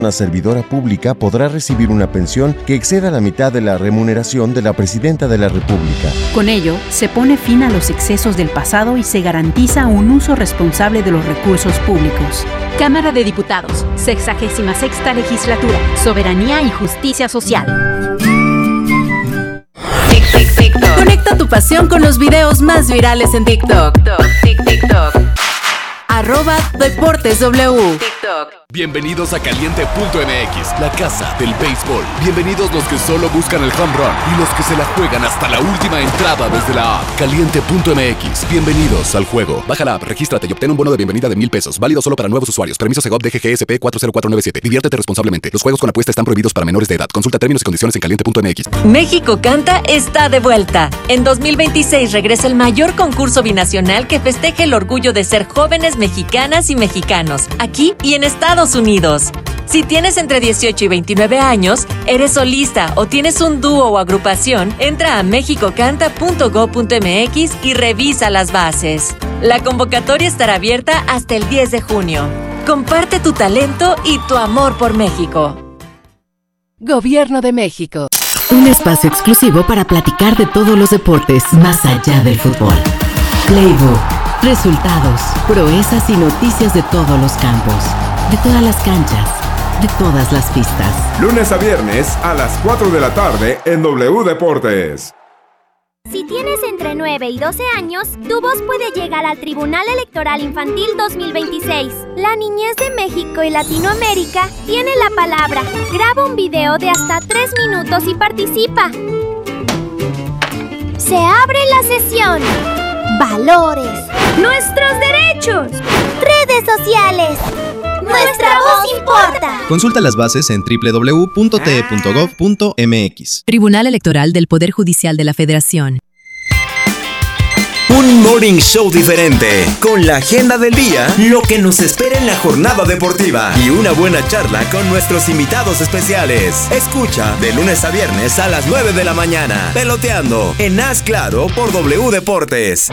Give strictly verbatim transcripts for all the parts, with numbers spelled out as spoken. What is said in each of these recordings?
Una servidora pública podrá recibir una pensión que exceda la mitad de la remuneración de la Presidenta de la República. Con ello, se pone fin a los excesos del pasado y se garantiza un uso responsable de los recursos públicos. Cámara de Diputados, sexagésima sexta legislatura, Soberanía y Justicia Social. Tic, tic, TikTok. Conecta tu pasión con los videos más virales en TikTok. Tic, TikTok. Arroba Deportes W. TikTok. Bienvenidos a Caliente punto M X, la casa del béisbol. Bienvenidos los que solo buscan el home run y los que se la juegan hasta la última entrada desde la app. Caliente punto M X. Bienvenidos al juego. Baja la app, regístrate y obtén un bono de bienvenida de mil pesos. Válido solo para nuevos usuarios. Permiso Segov D G G S P cuatro cero cuatro nueve siete. Diviértete responsablemente. Los juegos con apuesta están prohibidos para menores de edad. Consulta términos y condiciones en Caliente punto M X. México Canta está de vuelta. En dos mil veintiséis regresa el mayor concurso binacional que festeja el orgullo de ser jóvenes mexicanas y mexicanos, aquí y en Estados Unidos. Si tienes entre dieciocho y veintinueve años, eres solista o tienes un dúo o agrupación, entra a mexico canta punto gob punto m x y revisa las bases. La convocatoria estará abierta hasta el diez de junio. Comparte tu talento y tu amor por México. Gobierno de México. Un espacio exclusivo para platicar de todos los deportes más allá del fútbol. Playbook, resultados, proezas y noticias de todos los campos, de todas las canchas, de todas las pistas. Lunes a viernes a las cuatro de la tarde en W Deportes. Si tienes entre nueve y doce años, tu voz puede llegar al Tribunal Electoral Infantil dos mil veintiséis. La niñez de México y Latinoamérica tiene la palabra. Graba un video de hasta tres minutos y participa. Se abre la sesión. Valores. Nuestros derechos. Redes sociales. Nuestra voz importa. Consulta las bases en doble u doble u doble u punto t e punto gob punto m x. Tribunal Electoral del Poder Judicial de la Federación. Un morning show diferente, con la agenda del día, lo que nos espera en la jornada deportiva y una buena charla con nuestros invitados especiales. Escucha de lunes a viernes a las nueve de la mañana, Peloteando, en Haz Claro por W Deportes.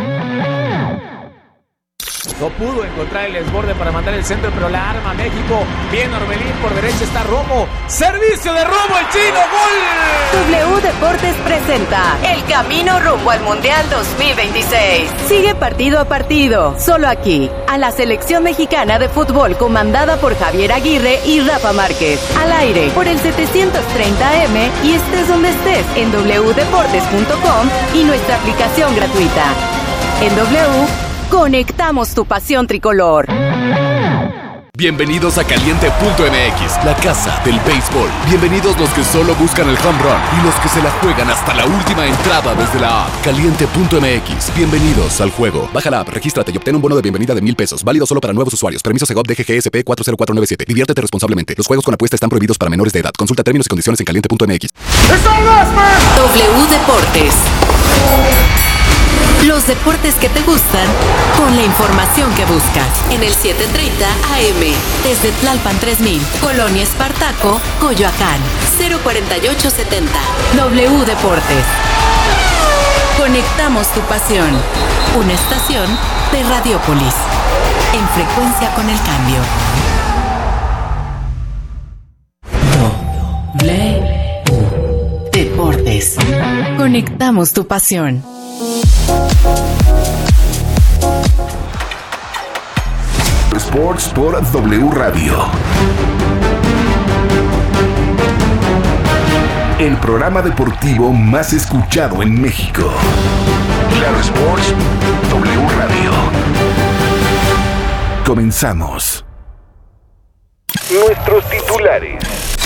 No pudo encontrar el desborde para mandar el centro, pero la arma México. Bien Orbelín, por derecha está Romo. Servicio de Romo, el chino, gol. W Deportes presenta el camino rumbo al Mundial dos mil veintiséis. Sigue partido a partido, solo aquí, a la selección mexicana de fútbol comandada por Javier Aguirre y Rafa Márquez. Al aire por el setecientos treinta A M y estés donde estés en w deportes punto com y nuestra aplicación gratuita. En W, conectamos tu pasión tricolor. Bienvenidos a Caliente punto M X, la casa del béisbol. Bienvenidos los que solo buscan el home run y los que se la juegan hasta la última entrada desde la app. Caliente punto M X. Bienvenidos al juego. Baja la app, regístrate y obtén un bono de bienvenida de mil pesos. Válido solo para nuevos usuarios. Permiso Segov D G G S P cuatro cero cuatro nueve siete. Diviértete responsablemente. Los juegos con apuesta están prohibidos para menores de edad. Consulta términos y condiciones en Caliente punto M X. W Deportes. Los deportes que te gustan, con la información que buscas. En el setecientos treinta A M, desde Tlalpan tres mil, Colonia Espartaco, Coyoacán, cero cuarenta y ocho setenta. W Deportes. Conectamos tu pasión. Una estación de Radiópolis. En frecuencia con el cambio. W Deportes. Conectamos tu pasión. Sports por W Radio. El programa deportivo más escuchado en México. Claro Sports, W Radio. Comenzamos. Nuestros titulares.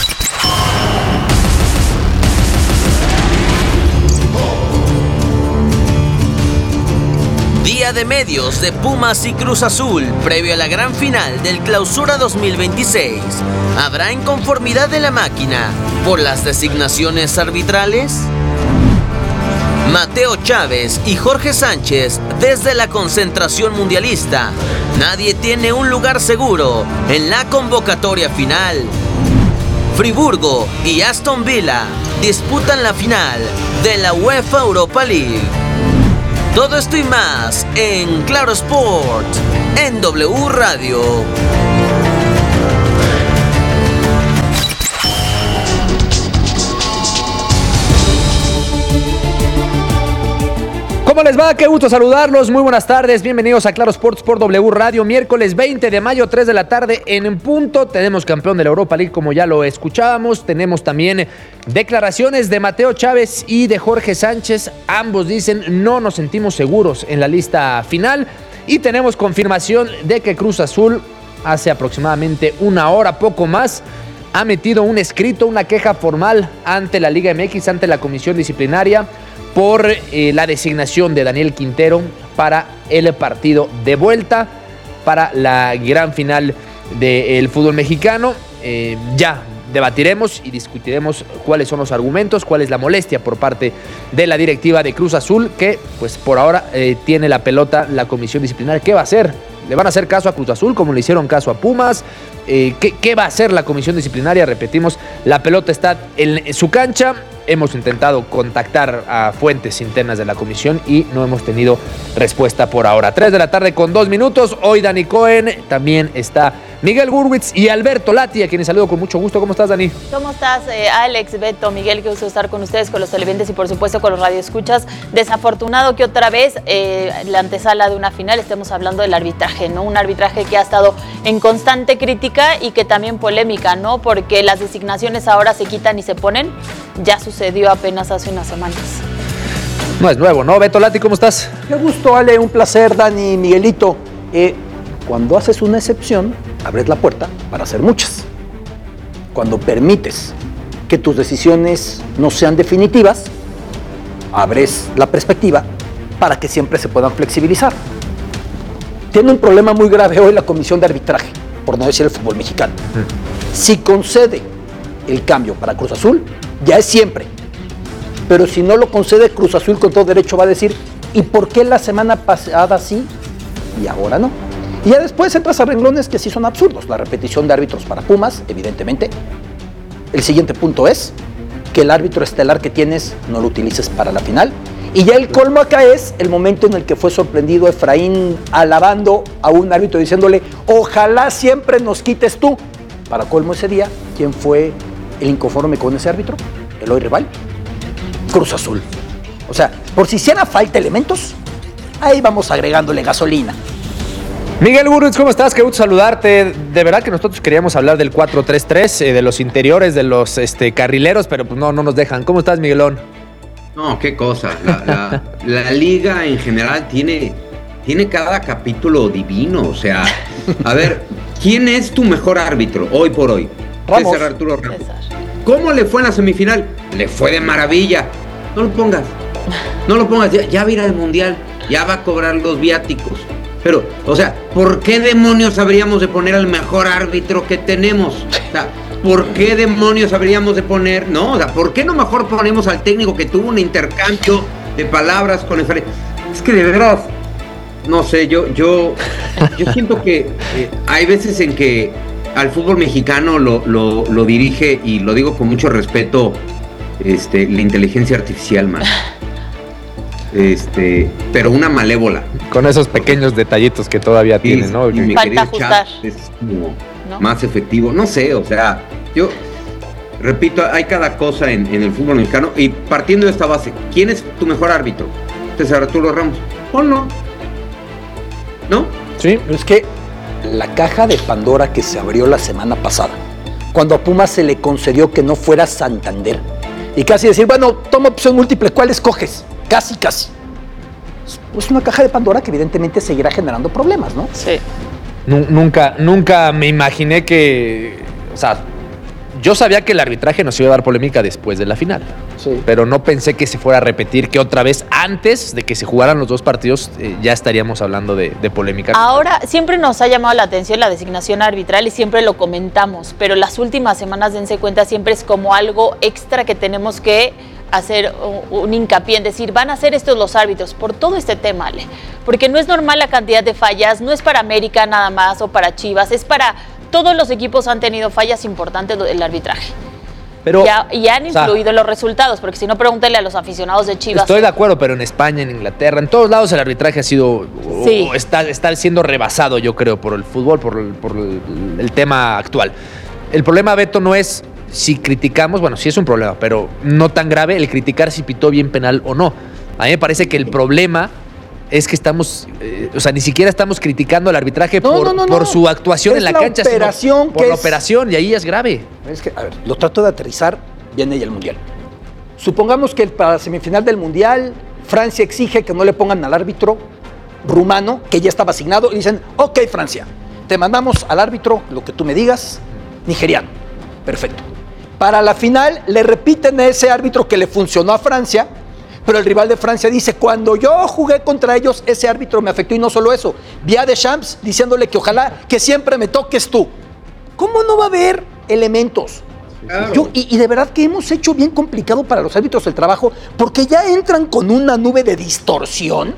Día de medios de Pumas y Cruz Azul, previo a la gran final del Clausura dos mil veintiséis. ¿Habrá inconformidad de la máquina por las designaciones arbitrales? Mateo Chávez y Jorge Sánchez desde la concentración mundialista. Nadie tiene un lugar seguro en la convocatoria final. Friburgo y Aston Villa disputan la final de la UEFA Europa League. Todo esto y más en Claro Sport, en W Radio. ¿Cómo les va? Qué gusto saludarlos. Muy buenas tardes. Bienvenidos a Claro Sports por W Radio. Miércoles veinte de mayo, tres de la tarde en punto. Tenemos campeón de la Europa League, como ya lo escuchábamos. Tenemos también declaraciones de Mateo Chávez y de Jorge Sánchez. Ambos dicen no nos sentimos seguros en la lista final. Y tenemos confirmación de que Cruz Azul hace aproximadamente una hora, poco más, ha metido un escrito, una queja formal ante la Liga M X, ante la Comisión Disciplinaria, por eh, la designación de Daniel Quintero para el partido de vuelta, para la gran final del fútbol mexicano. Eh, ya debatiremos y discutiremos cuáles son los argumentos, cuál es la molestia por parte de la directiva de Cruz Azul, que pues por ahora eh, tiene la pelota la Comisión Disciplinaria. ¿Qué va a hacer? ¿Le van a hacer caso a Cruz Azul como le hicieron caso a Pumas? Eh, ¿qué, ¿Qué va a hacer la Comisión Disciplinaria? Repetimos, la pelota está en su cancha. Hemos intentado contactar a fuentes internas de la comisión y no hemos tenido respuesta por ahora. tres de la tarde con dos minutos. Hoy Dani Cohen, también está Miguel Gurwitz y Alberto Lati, a quienes saludo con mucho gusto. ¿Cómo estás, Dani? ¿Cómo estás, eh, Alex, Beto, Miguel? Qué gusto estar con ustedes, con los televidentes y por supuesto con los radioescuchas. Desafortunado que otra vez, eh, la antesala de una final, estemos hablando del arbitraje, ¿no? Un arbitraje que ha estado en constante crítica y que también polémica, ¿no? Porque las designaciones ahora se quitan y se ponen. Ya sucedió apenas hace unas semanas. No es nuevo, ¿no? Beto Lati, ¿cómo estás? Qué gusto, Ale, un placer, Dani, Miguelito. Eh, cuando haces una excepción, abres la puerta para hacer muchas. Cuando permites que tus decisiones no sean definitivas, abres la perspectiva para que siempre se puedan flexibilizar. Tiene un problema muy grave hoy la Comisión de Arbitraje, por no decir el fútbol mexicano. Mm. Si concede el cambio para Cruz Azul, ya es siempre. Pero si no lo concede, Cruz Azul con todo derecho va a decir, ¿y por qué la semana pasada sí y ahora no? Y ya después entras a renglones que sí son absurdos. La repetición de árbitros para Pumas, evidentemente. El siguiente punto es que el árbitro estelar que tienes no lo utilices para la final. Y ya el colmo acá es el momento en el que fue sorprendido Efraín alabando a un árbitro diciéndole, ojalá siempre nos quites tú. Para colmo ese día, ¿quién fue el inconforme con ese árbitro? El hoy rival, Cruz Azul. O sea, por si hiciera falta elementos, ahí vamos agregándole gasolina. Miguel Gurwitz, ¿cómo estás? Qué gusto saludarte. De verdad que nosotros queríamos hablar del cuatro tres tres, eh, de los interiores, de los este, carrileros, pero pues no, no nos dejan. ¿Cómo estás, Miguelón? No, qué cosa. La, la, la liga en general tiene, tiene cada capítulo divino. O sea, a ver, ¿quién es tu mejor árbitro hoy por hoy? Ramos. César Arturo Ramos. ¿Cómo le fue en la semifinal? Le fue de maravilla. No lo pongas. No lo pongas. Ya, ya va a ir al mundial. Ya va a cobrar los viáticos. Pero, o sea, ¿por qué demonios habríamos de poner al mejor árbitro que tenemos? O sea, ¿por qué demonios habríamos de poner? No, o sea, ¿por qué no mejor ponemos al técnico que tuvo un intercambio de palabras con el... Es que de verdad, no sé, yo, yo, yo siento que eh, hay veces en que al fútbol mexicano lo, lo, lo dirige, y lo digo con mucho respeto, este, la inteligencia artificial, man. Este, pero una malévola. Con esos pequeños detallitos que todavía sí, tienen, ¿no? Y mi querido chat es como ¿no? más efectivo. No sé, o sea, yo repito, hay cada cosa en, en el fútbol mexicano. Y partiendo de esta base, ¿quién es tu mejor árbitro? César Arturo Ramos. ¿O no? ¿No? Sí, pero es que la caja de Pandora que se abrió la semana pasada, cuando a Pumas se le concedió que no fuera Santander, y casi decir, bueno, toma opción múltiple, ¿cuál escoges? Casi, casi. Es una caja de Pandora que evidentemente seguirá generando problemas, ¿no? Sí. Nunca, nunca me imaginé que... O sea, yo sabía que el arbitraje nos iba a dar polémica después de la final. Sí. Pero no pensé que se fuera a repetir, que otra vez, antes de que se jugaran los dos partidos, eh, ya estaríamos hablando de, de polémica. Ahora, siempre nos ha llamado la atención la designación arbitral y siempre lo comentamos, pero las últimas semanas, dense cuenta, siempre es como algo extra que tenemos que hacer un hincapié en decir, van a ser estos los árbitros por todo este tema, Ale, porque no es normal la cantidad de fallas, no es para América nada más o para Chivas, es para todos los equipos. Han tenido fallas importantes del arbitraje. Pero, ya, y han influido, o sea, en los resultados, porque si no, pregúntale a los aficionados de Chivas. Estoy de acuerdo, pero en España, en Inglaterra, en todos lados el arbitraje ha sido, sí. o está, está siendo rebasado, yo creo, por el fútbol, por el, por el, el tema actual. El problema, Beto, no es si criticamos, bueno, sí es un problema, pero no tan grave el criticar si pitó bien penal o no. A mí me parece que el problema es que estamos, eh, o sea, ni siquiera estamos criticando al arbitraje no, por, no, no, por no. su actuación es en la, la cancha, operación sino por que la es... operación, y ahí es grave. Es que, a ver, lo trato de aterrizar, viene ya el Mundial. Supongamos que para la semifinal del Mundial, Francia exige que no le pongan al árbitro rumano, que ya estaba asignado, y dicen, ok, Francia, te mandamos al árbitro, lo que tú me digas, nigeriano. Perfecto. Para la final, le repiten a ese árbitro que le funcionó a Francia, pero el rival de Francia dice, cuando yo jugué contra ellos, ese árbitro me afectó, y no solo eso, vi a Deschamps diciéndole que ojalá que siempre me toques tú. ¿Cómo no va a haber elementos? Claro. Yo, y, y de verdad que hemos hecho bien complicado para los árbitros el trabajo, porque ya entran con una nube de distorsión,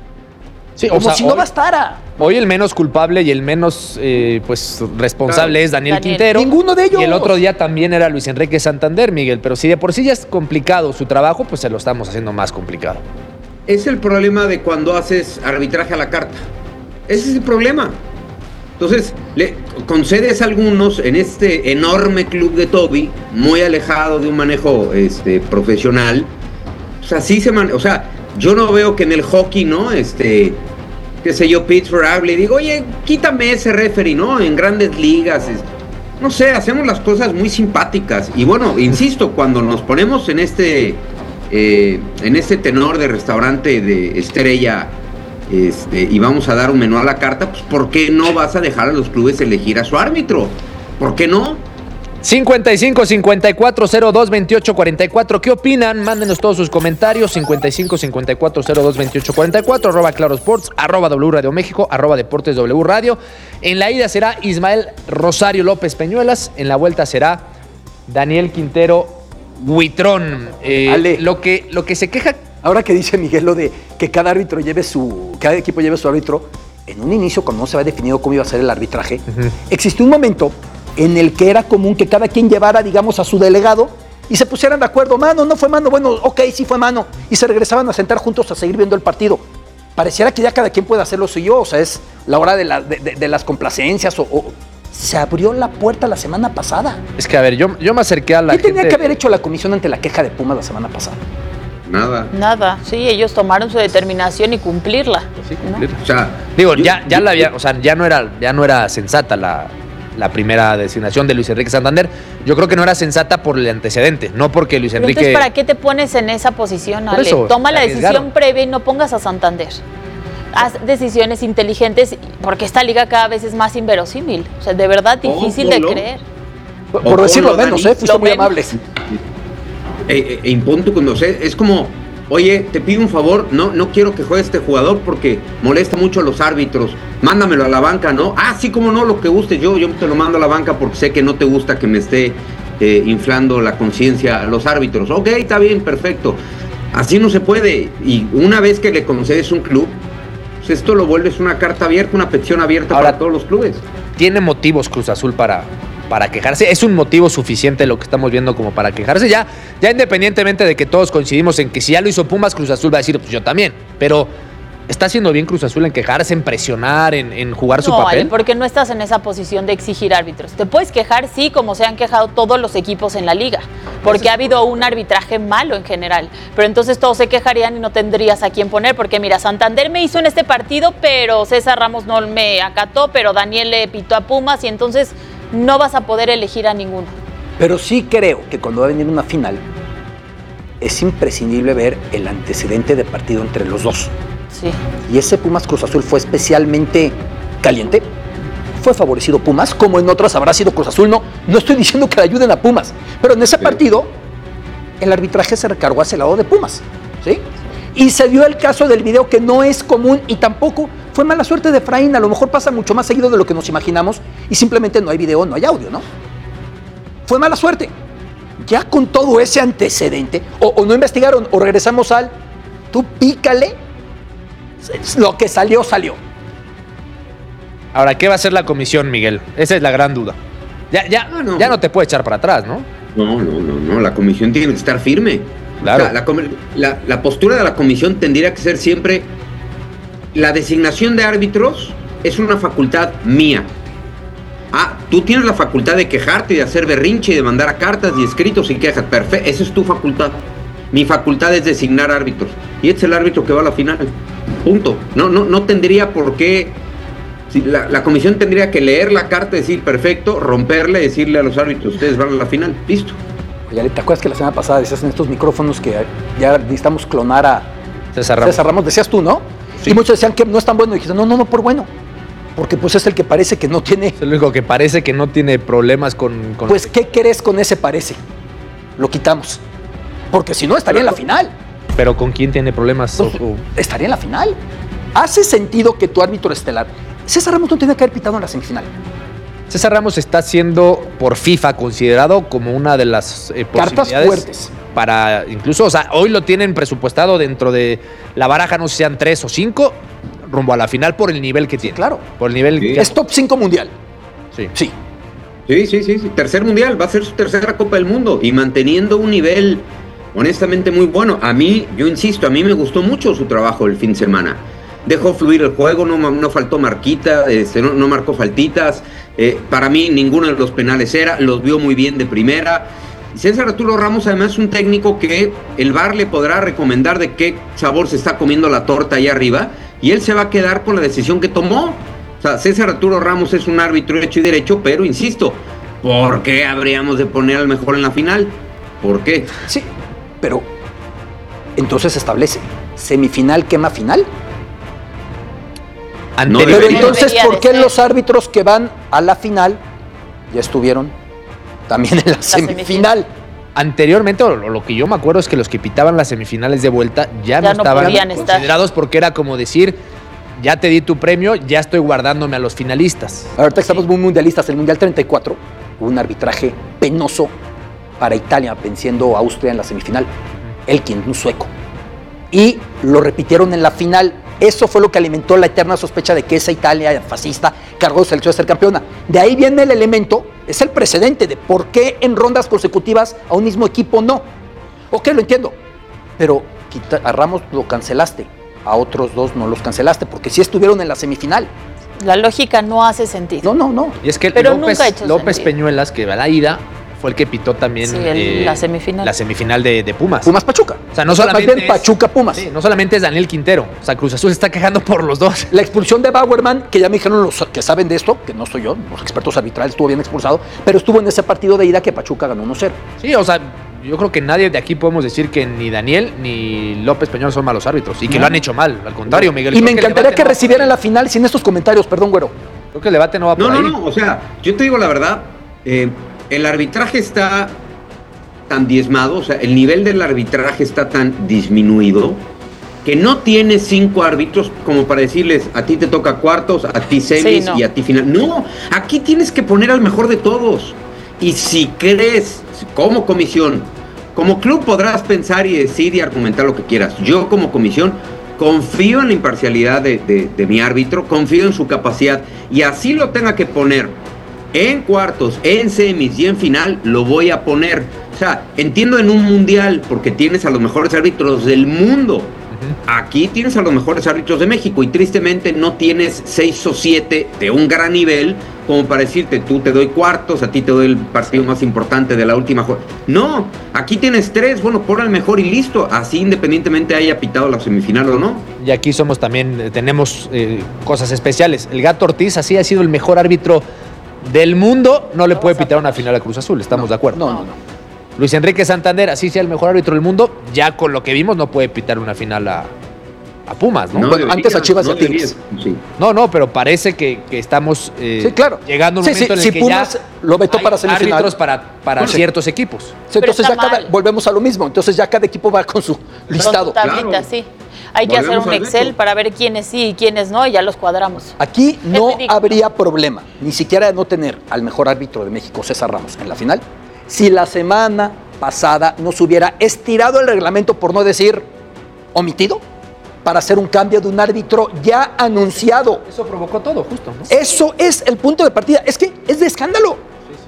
sí, como o sea, si no hoy, bastara. Hoy el menos culpable y el menos eh, pues responsable claro. es Daniel, Daniel Quintero. Ninguno de ellos. Y el otro día también era Luis Enrique Santander, Miguel. Pero si de por sí ya es complicado su trabajo, pues se lo estamos haciendo más complicado. Es el problema de cuando haces arbitraje a la carta. Ese es el problema. Entonces, le concedes a algunos en este enorme club de Toby, muy alejado de un manejo este, profesional. O sea, sí se man... O sea, yo no veo que en el hockey, ¿no? Este, qué sé yo, Pittsburgh hable y digo, oye, quítame ese referee, ¿no? En grandes ligas. Es... No sé, hacemos las cosas muy simpáticas. Y bueno, insisto, cuando nos ponemos en este, eh, en este tenor de restaurante de estrella, Este, y vamos a dar un menú a la carta, pues ¿por qué no vas a dejar a los clubes elegir a su árbitro? ¿Por qué no? cincuenta y cinco, cincuenta y cuatro, cero dos, veintiocho, cuarenta y cuatro. ¿Qué opinan? Mándenos todos sus comentarios. cincuenta y cinco, cincuenta y cuatro, cero dos, veintiocho, cuarenta y cuatro. Arroba Claro Sports, arroba W Radio México, arroba Deportes W Radio. En la ida será Ismael Rosario López Peñuelas. En la vuelta será Daniel Quintero Huitrón. Eh, Ale, lo que, lo que se queja... Ahora que dice Miguel lo de que cada árbitro lleve su, cada equipo lleve su árbitro, en un inicio, cuando no se había definido cómo iba a ser el arbitraje, uh-huh. existió un momento en el que era común que cada quien llevara, digamos, a su delegado y se pusieran de acuerdo, mano, no fue mano, bueno, ok, sí fue mano, y se regresaban a sentar juntos a seguir viendo el partido. Pareciera que ya cada quien puede hacer lo suyo, o sea, es la hora de, la, de, de, de las complacencias, o, o se abrió la puerta la semana pasada. Es que, a ver, yo, yo me acerqué a la ¿Qué gente... tenía que haber hecho la comisión ante la queja de Pumas la semana pasada? Nada. Nada, sí, ellos tomaron su determinación y cumplirla. Sí, cumplirla. ¿no? O sea, digo, yo, ya, ya yo, la había, o sea, ya no era, ya no era sensata la, la primera designación de Luis Enrique Santander. Yo creo que no era sensata por el antecedente, no porque Luis Enrique. Pero entonces, ¿para qué te pones en esa posición, Ale? Eso, Toma la decisión previa y no pongas a Santander. Haz decisiones inteligentes, porque esta liga cada vez es más inverosímil. O sea, de verdad difícil oh, de creer. Por, por decirlo menos, ¿eh? Fuiste muy amable. E, e, impunto cuando sé, es como, oye, te pido un favor, no, no quiero que juegue este jugador porque molesta mucho a los árbitros, mándamelo a la banca, ¿no? Ah, sí, como no, lo que guste, yo, yo te lo mando a la banca porque sé que no te gusta que me esté eh, inflando la conciencia a los árbitros. Ok, está bien, perfecto. Así no se puede, y una vez que le concedes un club, pues esto lo vuelves una carta abierta, una petición abierta Ahora, para todos los clubes. Tiene motivos Cruz Azul para... para quejarse, es un motivo suficiente lo que estamos viendo como para quejarse, ya, ya independientemente de que todos coincidimos en que si ya lo hizo Pumas, Cruz Azul va a decir, pues yo también, pero ¿está haciendo bien Cruz Azul en quejarse, en presionar, en, en jugar no, su papel? Ale, porque no estás en esa posición de exigir árbitros. Te puedes quejar, sí, como se han quejado todos los equipos en la liga, porque ha habido un arbitraje malo en general, pero entonces todos se quejarían y no tendrías a quién poner, porque mira, Santander me hizo en este partido, pero César Ramos no me acató, pero Daniel le pitó a Pumas y entonces no vas a poder elegir a ninguno. Pero sí creo que cuando va a venir una final es imprescindible ver el antecedente de partido entre los dos. Sí. Y ese Pumas Cruz Azul fue especialmente caliente. Fue favorecido Pumas, como en otras habrá sido Cruz Azul. No, no estoy diciendo que le ayuden a Pumas, pero en ese sí. partido el arbitraje se recargó hacia el lado de Pumas, ¿sí? Y se dio el caso del video que no es común y tampoco fue mala suerte de Efraín, a lo mejor pasa mucho más seguido de lo que nos imaginamos y simplemente no hay video, no hay audio, ¿no? Fue mala suerte. Ya con todo ese antecedente, o, o no investigaron, o regresamos al, tú pícale, lo que salió, salió. Ahora, ¿qué va a hacer la comisión, Miguel? Esa es la gran duda. Ya, ya, no, no. ya no te puede echar para atrás, ¿no? No, no, no, no, la comisión tiene que estar firme. Claro. O sea, la, la, la postura de la comisión tendría que ser siempre: la designación de árbitros es una facultad mía. Ah, tú tienes la facultad de quejarte y de hacer berrinche y de mandar a cartas y escritos y quejas. Perfecto, esa es tu facultad. Mi facultad es designar árbitros. y este es el árbitro que va a la final. Punto. No, no, no tendría por qué. Si la, la comisión tendría que leer la carta, decir perfecto, romperle, decirle a los árbitros, ustedes van a la final. Listo. Oye, ¿te acuerdas que la semana pasada decías en estos micrófonos que ya necesitamos clonar a César Ramos? César Ramos, decías tú, ¿no? Sí. Y muchos decían que no es tan bueno. Y dijiste, no, no, no, por bueno. Porque pues es el que parece que no tiene... Es el único que parece que no tiene problemas con... con... Pues, ¿qué querés con ese parece? Lo quitamos. Porque si no, estaría pero, en la final. ¿Pero con quién tiene problemas? Pues, o... Estaría en la final. ¿Hace sentido que tu árbitro estelar... César Ramos no tenía que haber pitado en la semifinal? César Ramos está siendo por FIFA considerado como una de las eh, cartas fuertes para incluso, o sea, hoy lo tienen presupuestado dentro de la baraja, no sé si sean tres o cinco, rumbo a la final por el nivel que tiene. Sí, claro. Por el nivel sí. que... Es top cinco mundial. Sí. Sí. Sí, sí, sí, sí. Tercer mundial, va a ser su tercera Copa del Mundo y manteniendo un nivel honestamente muy bueno. A mí, yo insisto, a mí me gustó mucho su trabajo el fin de semana. Dejó fluir el juego, no, no faltó marquita, este, no, no marcó faltitas. Eh, para mí ninguno de los penales era, los vio muy bien de primera. César Arturo Ramos además es un técnico que el V A R le podrá recomendar de qué sabor se está comiendo la torta ahí arriba y él se va a quedar con la decisión que tomó. O sea, César Arturo Ramos es un árbitro hecho y derecho, pero insisto, ¿por qué habríamos de poner al mejor en la final? ¿Por qué? Sí, pero entonces establece, ¿semifinal quema final? No, pero entonces, ¿por qué los árbitros que van a la final ya estuvieron también en la, la semifinal? semifinal? Anteriormente, lo, lo que yo me acuerdo es que los que pitaban las semifinales de vuelta ya, ya no, no estaban considerados estar. Porque era como decir, ya te di tu premio, ya estoy guardándome a los finalistas. Ahorita sí. Estamos muy mundialistas. El Mundial treinta y cuatro hubo un arbitraje penoso para Italia, venciendo a Austria en la semifinal. Elkin, un sueco. Y lo repitieron en la final. Eso fue lo que alimentó la eterna sospecha de que esa Italia fascista cargó selección de ser campeona. De ahí viene el elemento, es el precedente de por qué en rondas consecutivas a un mismo equipo no. Ok, lo entiendo, pero a Ramos lo cancelaste, a otros dos no los cancelaste, porque sí estuvieron en la semifinal. La lógica no hace sentido. No, no, no. Y es que pero López, nunca ha hecho López sentido. Peñuelas, que va a la ida, fue el que pitó también sí, el, eh, la semifinal, la semifinal de, de Pumas. Pumas Pachuca. O sea, no solamente es, Pachuca Pumas. Sí, no solamente es Daniel Quintero. O sea, Cruz Azul se está quejando por los dos. La expulsión de Bauerman, que ya me dijeron los que saben de esto, que no soy yo, los expertos arbitrales, estuvo bien expulsado, pero estuvo en ese partido de ida que Pachuca ganó uno cero. Sí, o sea, yo creo que nadie de aquí podemos decir que ni Daniel ni López Peñuelas son malos árbitros y que no. lo han hecho mal. Al contrario, Miguel. Y me encantaría que, que recibieran la final sin estos comentarios, perdón, güero. Creo que el debate no va por no, ahí. No, no, o sea, yo te digo la verdad, eh, el arbitraje está tan diezmado, o sea, el nivel del arbitraje está tan disminuido que no tiene cinco árbitros como para decirles a ti te toca cuartos, a ti semis sí, no. y a ti final. No, aquí tienes que poner al mejor de todos. Y si crees, como comisión, como club podrás pensar y decir y argumentar lo que quieras. Yo como comisión confío en la imparcialidad de, de, de mi árbitro, confío en su capacidad y así lo tenga que poner en cuartos, en semis y en final, lo voy a poner. O sea, entiendo en un mundial porque tienes a los mejores árbitros del mundo. Uh-huh. Aquí tienes a los mejores árbitros de México y tristemente no tienes seis o siete de un gran nivel como para decirte, tú te doy cuartos, a ti te doy el partido más importante de la última jornada. No, aquí tienes tres, bueno, pon al mejor y listo. Así independientemente haya pitado la semifinal o no. Y aquí somos también, tenemos eh, cosas especiales. El Gato Ortiz así ha sido el mejor árbitro del mundo, no le puede pitar una final a Cruz Azul, estamos no, de acuerdo. No, no, no. Luis Enrique Santander, así sea el mejor árbitro del mundo, ya con lo que vimos no puede pitar una final a, a Pumas, ¿no? no bueno, antes a Chivas y no a Tigres. Sí. No, no, pero parece que, que estamos eh, sí, claro. llegando a un sí, momento sí, en el si que Pumas ya lo vetó para semifinal. árbitros para, para bueno, ciertos equipos. Sí, entonces ya cada, volvemos a lo mismo, entonces ya cada equipo va con su listado. Con su tablita, claro. sí. Hay que Volvemos hacer un Excel veto. Para ver quiénes sí y quiénes no, y ya los cuadramos. Aquí no habría problema, ni siquiera de no tener al mejor árbitro de México, César Ramos, en la final, si la semana pasada nos hubiera estirado el reglamento, por no decir omitido, para hacer un cambio de un árbitro ya anunciado. Eso provocó todo, justo, ¿no? Eso es el punto de partida. Es que es de escándalo.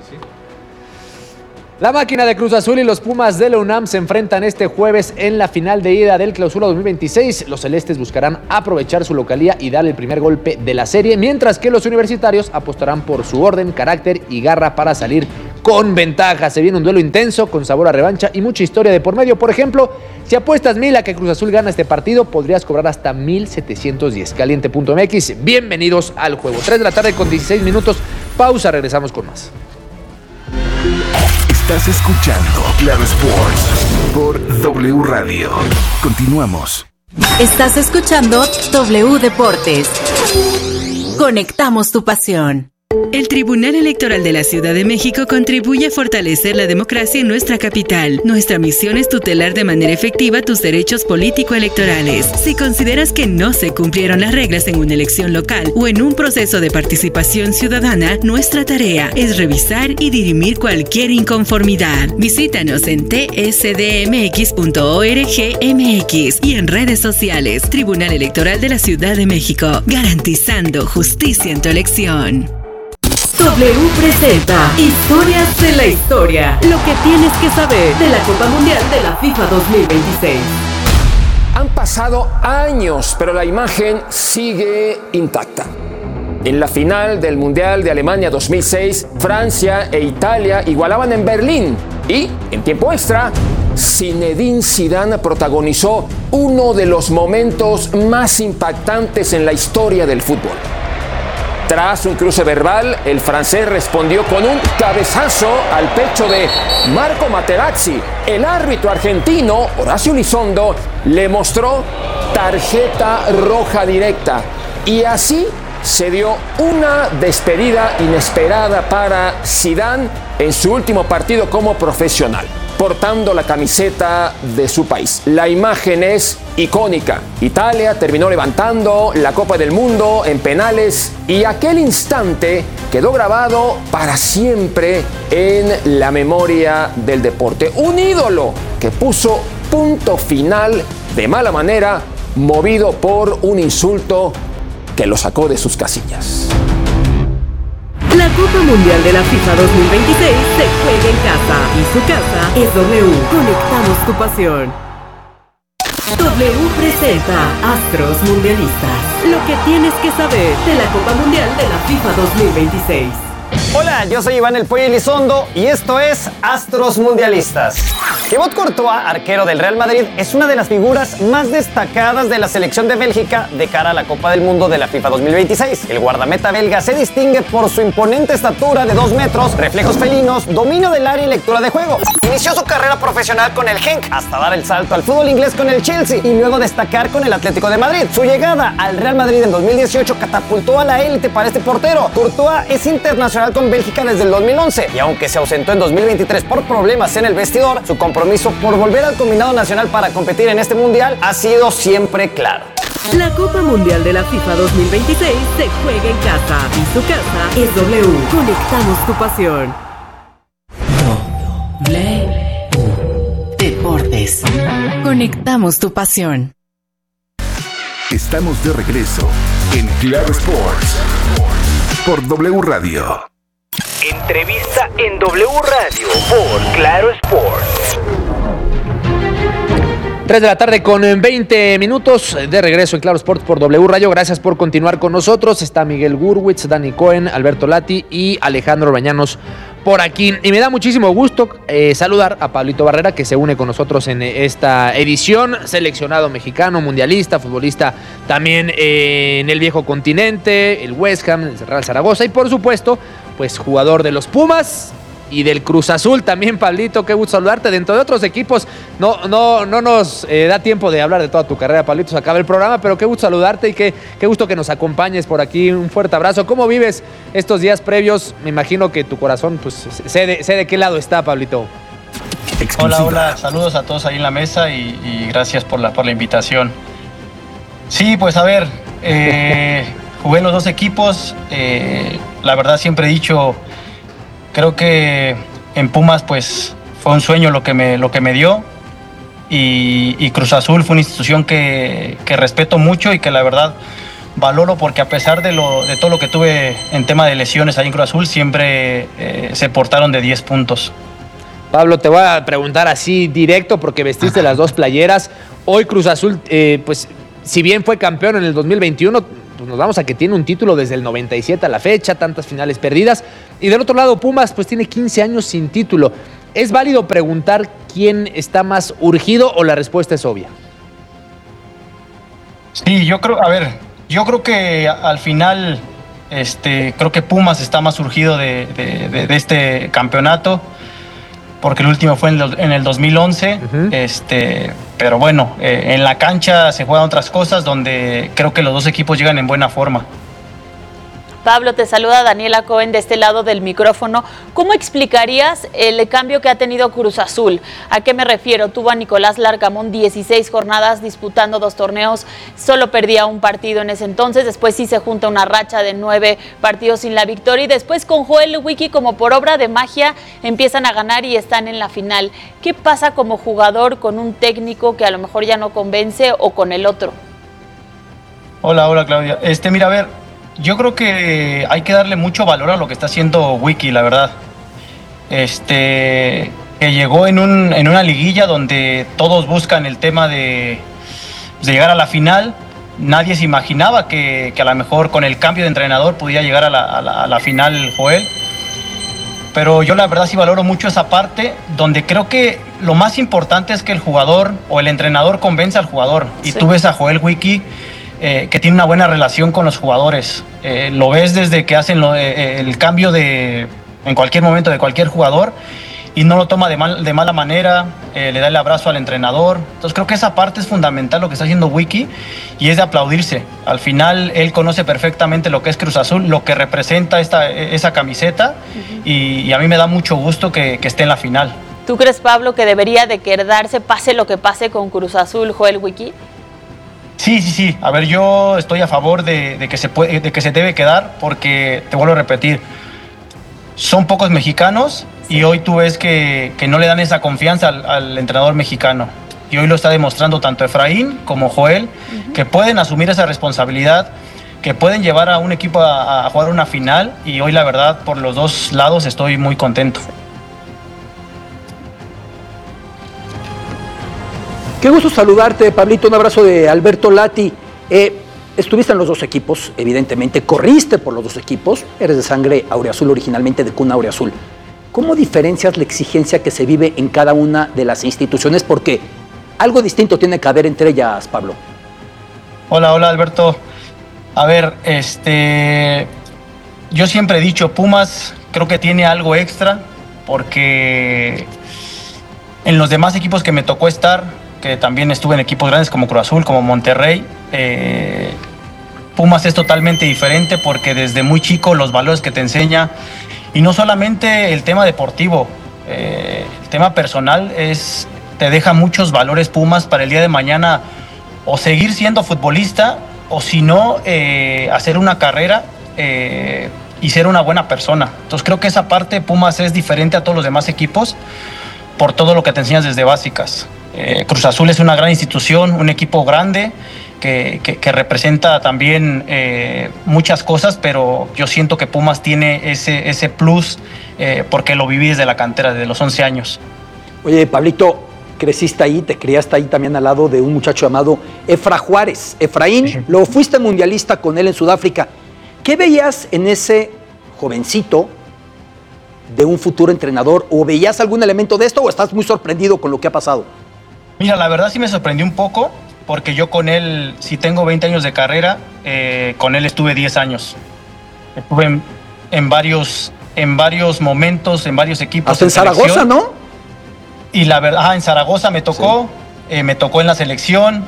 La máquina de Cruz Azul y los Pumas de la UNAM se enfrentan este jueves en la final de ida del Clausura dos mil veintiséis. Los celestes buscarán aprovechar su localía y dar el primer golpe de la serie, mientras que los universitarios apostarán por su orden, carácter y garra para salir con ventaja. Se viene un duelo intenso, con sabor a revancha y mucha historia de por medio. Por ejemplo, si apuestas mil a que Cruz Azul gana este partido, podrías cobrar hasta mil setecientos diez. Caliente punto m x, bienvenidos al juego. tres de la tarde con dieciséis minutos, pausa, regresamos con más. Estás escuchando Claro Sports por W Radio. Continuamos. Estás escuchando W Deportes. Conectamos tu pasión. El Tribunal Electoral de la Ciudad de México contribuye a fortalecer la democracia en nuestra capital. Nuestra misión es tutelar de manera efectiva tus derechos político-electorales. Si consideras que no se cumplieron las reglas en una elección local o en un proceso de participación ciudadana, nuestra tarea es revisar y dirimir cualquier inconformidad. Visítanos en t s d m x punto org m x y en redes sociales. Tribunal Electoral de la Ciudad de México, garantizando justicia en tu elección. W presenta Historias de la Historia. Lo que tienes que saber de la Copa Mundial de la FIFA dos mil veintiséis. Han pasado años, pero la imagen sigue intacta. En la final del Mundial de Alemania dos mil seis, Francia e Italia igualaban en Berlín. Y, en tiempo extra, Zinedine Zidane protagonizó uno de los momentos más impactantes en la historia del fútbol. Tras un cruce verbal, el francés respondió con un cabezazo al pecho de Marco Materazzi. El árbitro argentino, Horacio Elizondo, le mostró tarjeta roja directa. Y así se dio una despedida inesperada para Zidane en su último partido como profesional, portando la camiseta de su país. La imagen es icónica. Italia terminó levantando la Copa del Mundo en penales y aquel instante quedó grabado para siempre en la memoria del deporte. Un ídolo que puso punto final de mala manera, movido por un insulto que lo sacó de sus casillas. La Copa Mundial de la FIFA dos mil veintiséis se juega en casa y su casa es W. Conectamos tu pasión. W presenta Astros Mundialistas. Lo que tienes que saber de la Copa Mundial de la FIFA dos mil veintiséis. Hola, yo soy Iván El Pollo Elizondo y esto es Astros Mundialistas. Thibaut Courtois, arquero del Real Madrid, es una de las figuras más destacadas de la selección de Bélgica de cara a la Copa del Mundo de la FIFA dos mil veintiséis. El guardameta belga se distingue por su imponente estatura de dos metros, reflejos felinos, dominio del área y lectura de juego. Inició su carrera profesional con el Genk, hasta dar el salto al fútbol inglés con el Chelsea y luego destacar con el Atlético de Madrid. Su llegada al Real Madrid en dos mil dieciocho catapultó a la élite para este portero. Courtois es internacional con Bélgica desde el dos mil once y aunque se ausentó en dos mil veintitrés por problemas en el vestidor, su compromiso por volver al combinado nacional para competir en este mundial ha sido siempre claro. La Copa Mundial de la FIFA dos mil veintiséis se juega en casa y su casa es W. Conectamos tu pasión. W Deportes. Conectamos tu pasión. Estamos de regreso en Claro Sports por W Radio. Entrevista en W Radio por Claro Sports. tres de la tarde con veinte minutos de regreso en Claro Sports por W Radio. Gracias por continuar con nosotros. Está Miguel Gurwitz, Dani Cohen, Alberto Lati y Alejandro Bañanos por aquí. Y me da muchísimo gusto eh, saludar a Pablito Barrera, que se une con nosotros en esta edición. Seleccionado mexicano, mundialista, futbolista también eh, en el viejo continente, el West Ham, el Real Zaragoza y por supuesto, pues jugador de los Pumas y del Cruz Azul también. Pablito, qué gusto saludarte. Dentro de otros equipos no, no, no nos eh, da tiempo de hablar de toda tu carrera, Pablito, se acaba el programa, pero qué gusto saludarte y qué, qué gusto que nos acompañes por aquí. Un fuerte abrazo. ¿Cómo vives estos días previos? Me imagino que tu corazón, pues, sé de, sé de qué lado está, Pablito. Hola, hola, saludos a todos ahí en la mesa y, y gracias por la, por la invitación. Sí, pues a ver, eh, jugué en los dos equipos, eh, la verdad siempre he dicho, creo que en Pumas pues fue un sueño lo que me, lo que me dio y, y Cruz Azul fue una institución que, que respeto mucho y que la verdad valoro porque a pesar de, lo, de todo lo que tuve en tema de lesiones ahí en Cruz Azul, siempre eh, se portaron de diez puntos. Pablo, te voy a preguntar así directo porque vestiste las dos playeras. Hoy Cruz Azul, eh, pues si bien fue campeón en el dos mil veintiuno, pues nos vamos a que tiene un título desde el noventa y siete a la fecha, tantas finales perdidas. Y del otro lado, Pumas, pues tiene quince años sin título. ¿Es válido preguntar quién está más urgido o la respuesta es obvia? Sí, yo creo, a ver, yo creo que al final, este, creo que Pumas está más urgido de, de, de, de este campeonato, porque el último fue en, lo, en el dos mil once, uh-huh. este, pero bueno, eh, en la cancha se juegan otras cosas donde creo que los dos equipos llegan en buena forma. Pablo, te saluda Daniela Cohen de este lado del micrófono. ¿Cómo explicarías el cambio que ha tenido Cruz Azul? ¿A qué me refiero? Tuvo a Nicolás Larcamón dieciséis jornadas disputando dos torneos, solo perdía un partido en ese entonces, después sí se junta una racha de nueve partidos sin la victoria y después con Joel Wiki como por obra de magia empiezan a ganar y están en la final. ¿Qué pasa como jugador con un técnico que a lo mejor ya no convence o con el otro? Hola, hola Claudia. Este, mira, a ver, yo creo que hay que darle mucho valor a lo que está haciendo Wiki, la verdad. Este, que llegó en, un, en una liguilla donde todos buscan el tema de, de llegar a la final. Nadie se imaginaba que, que a lo mejor con el cambio de entrenador podía llegar a la, a la, a la final Joel. Pero yo la verdad sí valoro mucho esa parte, donde creo que lo más importante es que el jugador o el entrenador convenza al jugador. Y sí. Tú ves a Joel Wiki, Eh, que tiene una buena relación con los jugadores. Eh, lo ves desde que hacen lo, eh, el cambio de en cualquier momento de cualquier jugador y no lo toma de, mal, de mala manera, eh, le da el abrazo al entrenador. Entonces creo que esa parte es fundamental lo que está haciendo Wiki y es de aplaudirse. Al final él conoce perfectamente lo que es Cruz Azul, lo que representa esta, esa camiseta uh-huh. y, y a mí me da mucho gusto que, que esté en la final. ¿Tú crees, Pablo, que debería de quedarse pase lo que pase con Cruz Azul, Joel Wiki? Sí, sí, sí. A ver, yo estoy a favor de, de, que se puede, de que se debe quedar porque, te vuelvo a repetir, son pocos mexicanos sí. y hoy tú ves que, que no le dan esa confianza al, al entrenador mexicano. Y hoy lo está demostrando tanto Efraín como Joel, uh-huh. que pueden asumir esa responsabilidad, que pueden llevar a un equipo a, a jugar una final y hoy la verdad por los dos lados estoy muy contento. Qué gusto saludarte, Pablito. Un abrazo de Alberto Lati. Eh, estuviste en los dos equipos, evidentemente. Corriste por los dos equipos. Eres de sangre aureazul, originalmente de cuna aureazul. ¿Cómo diferencias la exigencia que se vive en cada una de las instituciones? Porque algo distinto tiene que haber entre ellas, Pablo. Hola, hola, Alberto. A ver, este... yo siempre he dicho, Pumas creo que tiene algo extra porque en los demás equipos que me tocó estar, que también estuve en equipos grandes como Cruz Azul, como Monterrey, eh, Pumas es totalmente diferente porque desde muy chico los valores que te enseña, y no solamente el tema deportivo, eh, el tema personal, es, te deja muchos valores Pumas para el día de mañana o seguir siendo futbolista o si no, eh, hacer una carrera eh, y ser una buena persona. Entonces creo que esa parte Pumas es diferente a todos los demás equipos por todo lo que te enseñas desde básicas. Eh, Cruz Azul es una gran institución, un equipo grande que, que, que representa también eh, muchas cosas, pero yo siento que Pumas tiene ese, ese plus eh, porque lo viví desde la cantera, desde los once años. Oye, Pablito, creciste ahí, te criaste ahí también al lado de un muchacho llamado Efra Juárez. Efraín, sí. Lo fuiste mundialista con él en Sudáfrica. ¿Qué veías en ese jovencito de un futuro entrenador? ¿O veías algún elemento de esto o estás muy sorprendido con lo que ha pasado? Mira, la verdad sí me sorprendió un poco, porque yo con él, si tengo veinte años de carrera, eh, con él estuve diez años. Estuve en, en, varios, en varios momentos, en varios equipos. Hasta en, en Zaragoza, ¿no? Y la verdad, ah, en Zaragoza me tocó, sí. eh, me tocó en la selección,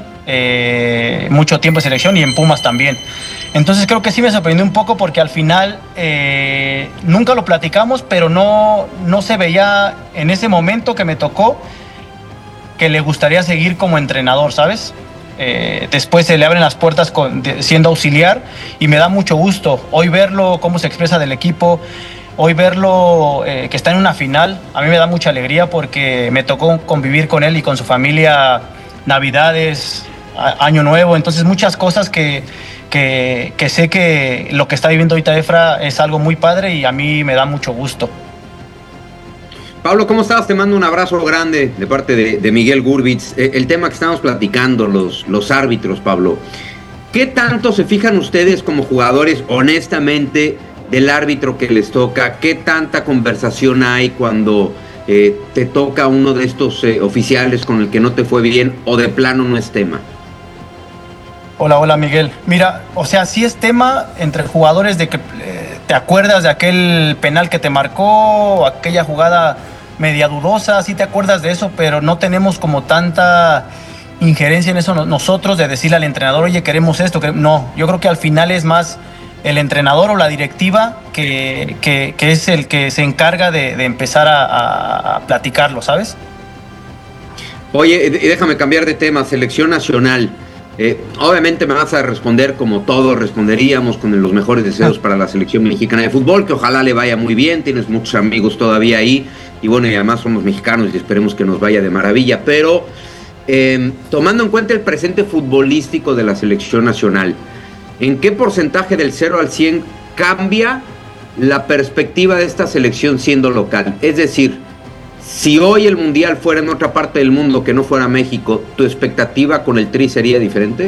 eh, mucho tiempo en selección y en Pumas también. Entonces creo que sí me sorprendió un poco porque al final eh, nunca lo platicamos, pero no, no se veía en ese momento que me tocó que le gustaría seguir como entrenador, ¿sabes? Eh, después se le abren las puertas con, de, siendo auxiliar y me da mucho gusto hoy verlo, cómo se expresa del equipo, hoy verlo eh, que está en una final, a mí me da mucha alegría porque me tocó convivir con él y con su familia Navidades, a, Año Nuevo, entonces muchas cosas que, que, que sé que lo que está viviendo ahorita Efra es algo muy padre y a mí me da mucho gusto. Pablo, ¿cómo estás? Te mando un abrazo grande de parte de, de Miguel Gurbitz. Eh, el tema que estamos platicando, los, los árbitros, Pablo. ¿qué tanto se fijan ustedes como jugadores, honestamente, del árbitro que les toca? ¿Qué tanta conversación hay cuando eh, te toca uno de estos eh, oficiales con el que no te fue bien o de plano no es tema? Hola, hola Miguel. Mira, o sea, sí es tema entre jugadores de que eh, te acuerdas de aquel penal que te marcó, aquella jugada media dudosa, sí te acuerdas de eso, pero no tenemos como tanta injerencia en eso nosotros de decirle al entrenador, oye, queremos esto. Queremos... No, yo creo que al final es más el entrenador o la directiva que, que, que es el que se encarga de, de empezar a, a, a platicarlo, ¿sabes? Oye, y déjame cambiar de tema, selección nacional. Eh, obviamente me vas a responder como todos responderíamos, con los mejores deseos para la selección mexicana de fútbol, que ojalá le vaya muy bien, tienes muchos amigos todavía ahí, y bueno, y además somos mexicanos y esperemos que nos vaya de maravilla, pero eh, tomando en cuenta el presente futbolístico de la selección nacional, ¿en qué porcentaje del cero al cien cambia la perspectiva de esta selección siendo local? Es decir, si hoy el Mundial fuera en otra parte del mundo que no fuera México, ¿tu expectativa con el Tri sería diferente?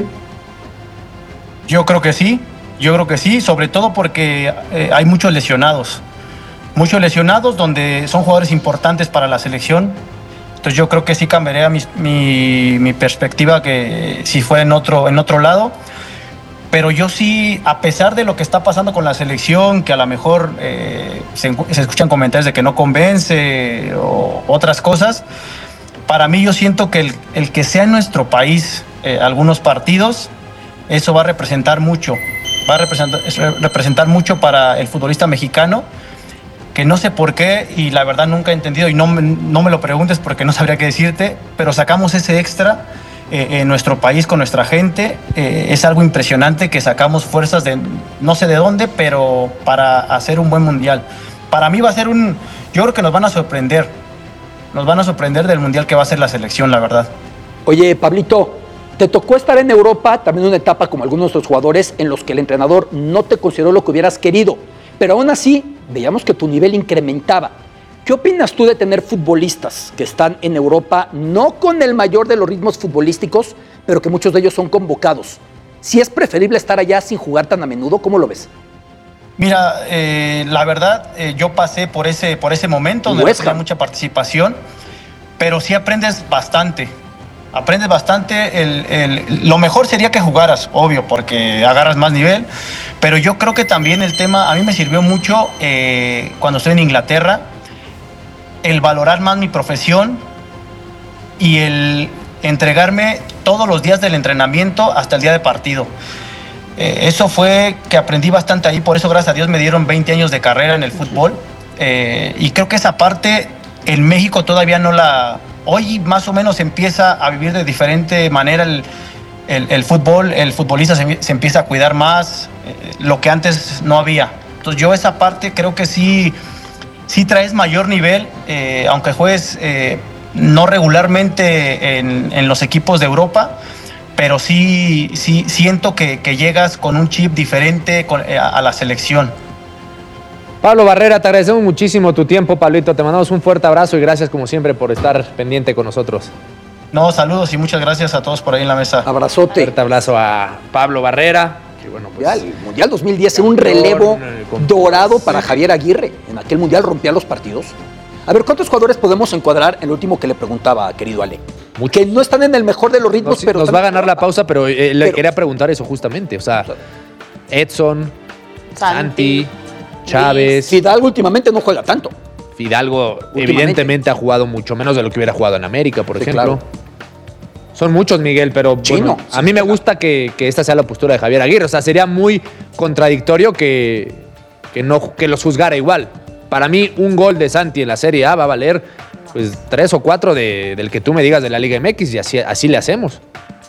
Yo creo que sí, yo creo que sí, sobre todo porque eh, hay muchos lesionados. Muchos lesionados donde son jugadores importantes para la selección. Entonces yo creo que sí cambiaría mi, mi, mi perspectiva que si fuera en otro, en otro lado. Pero yo sí, a pesar de lo que está pasando con la selección, que a lo mejor eh, se, se escuchan comentarios de que no convence o otras cosas, para mí yo siento que el, el que sea en nuestro país eh, algunos partidos, eso va a representar mucho, va a representar, representar mucho para el futbolista mexicano, que no sé por qué, y la verdad nunca he entendido, y no, no me lo preguntes porque no sabría qué decirte, pero sacamos ese extra Eh, en nuestro país con nuestra gente. Eh, es algo impresionante que sacamos fuerzas de no sé de dónde, pero para hacer un buen mundial. Para mí va a ser un... Yo creo que nos van a sorprender. Nos van a sorprender del mundial que va a ser la selección, la verdad. Oye, Pablito, te tocó estar en Europa, también una etapa como algunos de los jugadores en los que el entrenador no te consideró lo que hubieras querido, pero aún así veíamos que tu nivel incrementaba. ¿Qué opinas tú de tener futbolistas que están en Europa, no con el mayor de los ritmos futbolísticos, pero que muchos de ellos son convocados? Si es preferible estar allá sin jugar tan a menudo, ¿cómo lo ves? Mira, eh, la verdad, eh, yo pasé por ese, por ese momento donde había mucha participación, pero sí aprendes bastante. Aprendes bastante. El, el, lo mejor sería que jugaras, obvio, porque agarras más nivel, pero yo creo que también el tema, a mí me sirvió mucho eh, cuando estoy en Inglaterra, el valorar más mi profesión y el entregarme todos los días del entrenamiento hasta el día de partido. Eh, eso fue que aprendí bastante ahí, por eso gracias a Dios me dieron veinte años de carrera en el fútbol, eh, y creo que esa parte en México todavía no la... Hoy más o menos empieza a vivir de diferente manera el, el, el fútbol, el futbolista se, se empieza a cuidar más, eh, lo que antes no había. Entonces yo esa parte creo que sí... Sí traes mayor nivel, eh, aunque juegues eh, no regularmente en, en los equipos de Europa, pero sí, sí siento que, que llegas con un chip diferente con, eh, a la selección. Pablo Barrera, te agradecemos muchísimo tu tiempo, Pablito. Te mandamos un fuerte abrazo y gracias como siempre por estar pendiente con nosotros. No, saludos y muchas gracias a todos por ahí en la mesa. Abrazote. Fuerte abrazo a Pablo Barrera. Y bueno, pues, mundial, el Mundial dos mil diez era un relevo dorado para Javier Aguirre. En aquel Mundial rompía los partidos. A ver, ¿cuántos jugadores podemos encuadrar en el último que le preguntaba, querido Ale? Muchos. Que no están en el mejor de los ritmos, no, sí, pero... Nos va a ganar la pausa, pero eh, le pero, quería preguntar eso justamente. O sea, Edson, Santi, Santi Chávez... Fidalgo últimamente no juega tanto. Fidalgo evidentemente ha jugado mucho menos de lo que hubiera jugado en América, por sí, ejemplo. Claro. Son muchos, Miguel, pero bueno, a mí me gusta que, que esta sea la postura de Javier Aguirre. O sea, sería muy contradictorio que, que, no, que los juzgara igual. Para mí, un gol de Santi en la Serie A va a valer pues tres o cuatro de, del que tú me digas de la Liga M X y así, así le hacemos.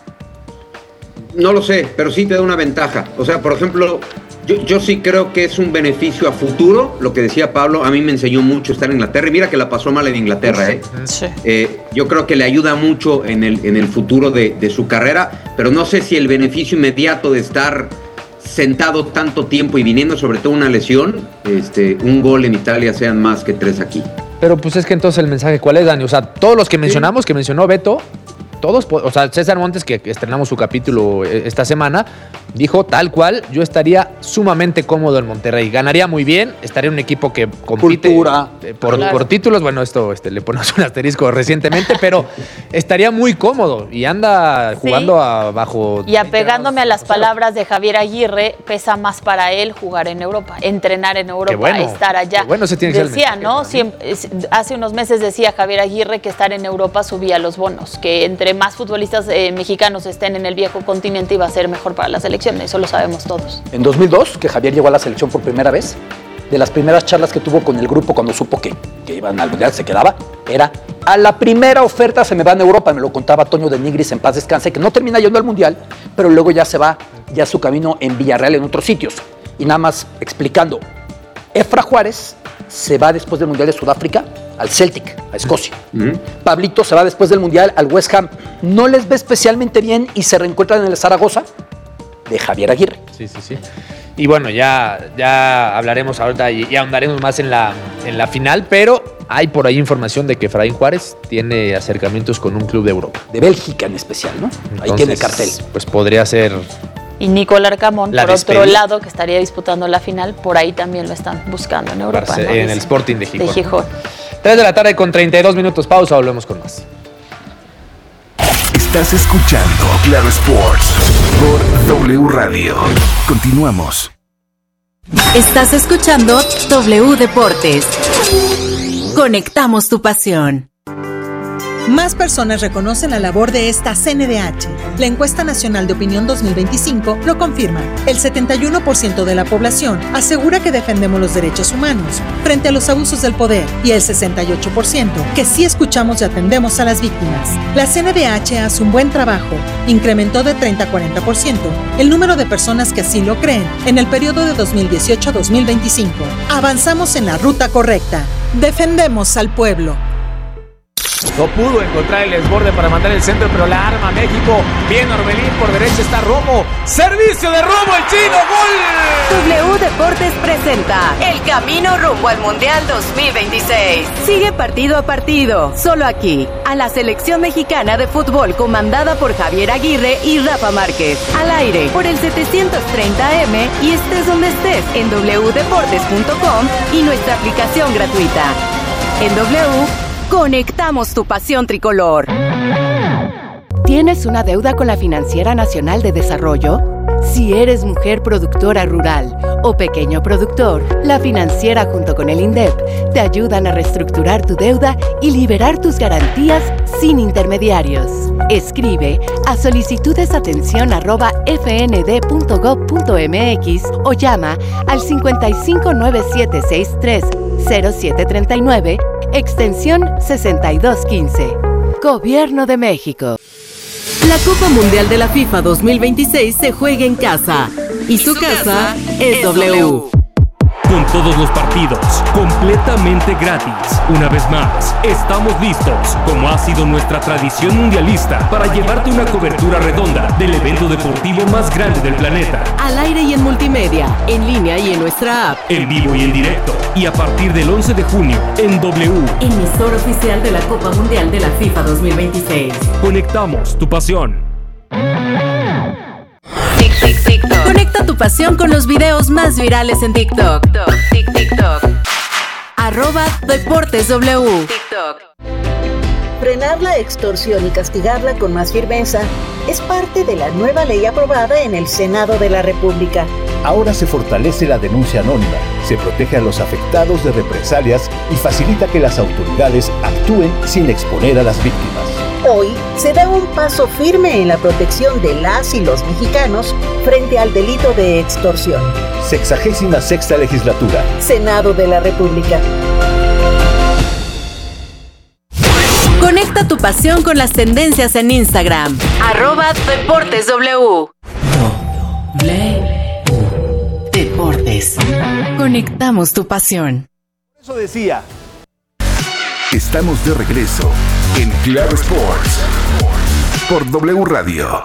No lo sé, pero sí te da una ventaja. O sea, por ejemplo, yo, yo sí creo que es un beneficio a futuro. Lo que decía Pablo, a mí me enseñó mucho estar en Inglaterra. Y mira que la pasó mal en Inglaterra, ¿eh? Sí. eh yo creo que le ayuda mucho en el, en el futuro de, de su carrera, pero no sé si el beneficio inmediato de estar sentado tanto tiempo y viniendo sobre todo una lesión, este, un gol en Italia sean más que tres aquí. Pero pues es que entonces el mensaje, ¿cuál es, Dani? O sea, todos los que mencionamos, sí. que mencionó Beto, todos, o sea, César Montes, que estrenamos su capítulo esta semana, dijo tal cual, yo estaría sumamente cómodo en Monterrey. Ganaría muy bien, estaría en un equipo que compite Cultura. por, Claro. por títulos. Bueno, esto este, le ponemos un asterisco recientemente, pero estaría muy cómodo y anda jugando Sí. a, bajo... Y apegándome a las palabras de Javier Aguirre, pesa más para él jugar en Europa, entrenar en Europa, Qué bueno, estar allá. qué bueno, ese tiene que ser el Decía, mensaje, ¿no? Siempre, es- hace unos meses decía Javier Aguirre que estar en Europa subía los bonos, que entre más futbolistas eh, mexicanos estén en el viejo continente iba a ser mejor para la selección, eso lo sabemos todos. En dos mil dos, que Javier llegó a la selección por primera vez, de las primeras charlas que tuvo con el grupo cuando supo que, que iban al Mundial, se quedaba, era a la primera oferta se me va en Europa, me lo contaba Toño de Nigris en paz descanse, que no termina yendo al Mundial, pero luego ya se va ya su camino en Villarreal, en otros sitios. Y nada más explicando, Efra Juárez se va después del Mundial de Sudáfrica al Celtic, a Escocia. Pablito se va después del Mundial al West Ham. No les ve especialmente bien y se reencuentran en el Zaragoza de Javier Aguirre. Sí, sí, sí. Y bueno, ya, ya hablaremos ahorita y, y ahondaremos más en la, en la final, pero hay por ahí información de que Efraín Juárez tiene acercamientos con un club de Europa. De Bélgica en especial, ¿no? Ahí Entonces, tiene cartel. Pues podría ser... Y Nicolás Arcamón, La por despedida. otro lado, que estaría disputando la final, por ahí también lo están buscando en Europa. Barce- ¿no? en Dicen. el Sporting de Gijón. De Gijón. tres de la tarde con treinta y dos minutos. Pausa, volvemos con más. Estás escuchando Claro Sports por W Radio. Continuamos. Estás escuchando W Deportes. Conectamos tu pasión. Más personas reconocen la labor de esta C N D H. La encuesta nacional de opinión dos mil veinticinco lo confirma. El setenta y uno por ciento de la población asegura que defendemos los derechos humanos frente a los abusos del poder y el sesenta y ocho por ciento que sí escuchamos y atendemos a las víctimas. La C N D H hace un buen trabajo. Incrementó de treinta a cuarenta por ciento el número de personas que así lo creen en el periodo de dos mil dieciocho a dos mil veinticinco. Avanzamos en la ruta correcta. Defendemos al pueblo. No pudo encontrar el desborde para mandar el centro, pero la arma México. Bien Orbelín, por derecha está Romo. Servicio de Romo, el chino, gol. W Deportes presenta el camino rumbo al Mundial dos mil veintiséis. Sigue partido a partido, solo aquí, a la selección mexicana de fútbol comandada por Javier Aguirre y Rafa Márquez. Al aire por el setecientos treinta A M y estés donde estés en w deportes punto com y nuestra aplicación gratuita. En W, conectamos tu pasión tricolor. ¿Tienes una deuda con la Financiera Nacional de Desarrollo? Si eres mujer productora rural o pequeño productor, la Financiera junto con el INDEP te ayudan a reestructurar tu deuda y liberar tus garantías sin intermediarios. Escribe a solicitudesatención arroba f n d punto gov punto m x o llama al cincuenta y cinco nueve siete seis tres cero siete treinta y nueve, extensión sesenta y dos quince. Gobierno de México. La Copa Mundial de la FIFA dos mil veintiséis se juega en casa y su casa es W. Con todos los partidos, completamente gratis. Una vez más, estamos listos, como ha sido nuestra tradición mundialista, para llevarte una cobertura redonda del evento deportivo más grande del planeta. Al aire y en multimedia, en línea y en nuestra app. En vivo y en directo. Y a partir del once de junio, en W. Emisor oficial de la Copa Mundial de la FIFA dos mil veintiséis. Conectamos tu pasión. Conecta tu pasión con los videos más virales en TikTok. TikTok. Arroba Deportes W. Frenar la extorsión y castigarla con más firmeza es parte de la nueva ley aprobada en el Senado de la República. Ahora se fortalece la denuncia anónima, se protege a los afectados de represalias y facilita que las autoridades actúen sin exponer a las víctimas. Hoy se da un paso firme en la protección de las y los mexicanos frente al delito de extorsión. Sexagésima sexta legislatura. Senado de la República. Conecta tu pasión con las tendencias en Instagram. Arroba Deportes W. Deportes. Conectamos tu pasión. Eso decía. Estamos de regreso en Claro Sports por W Radio.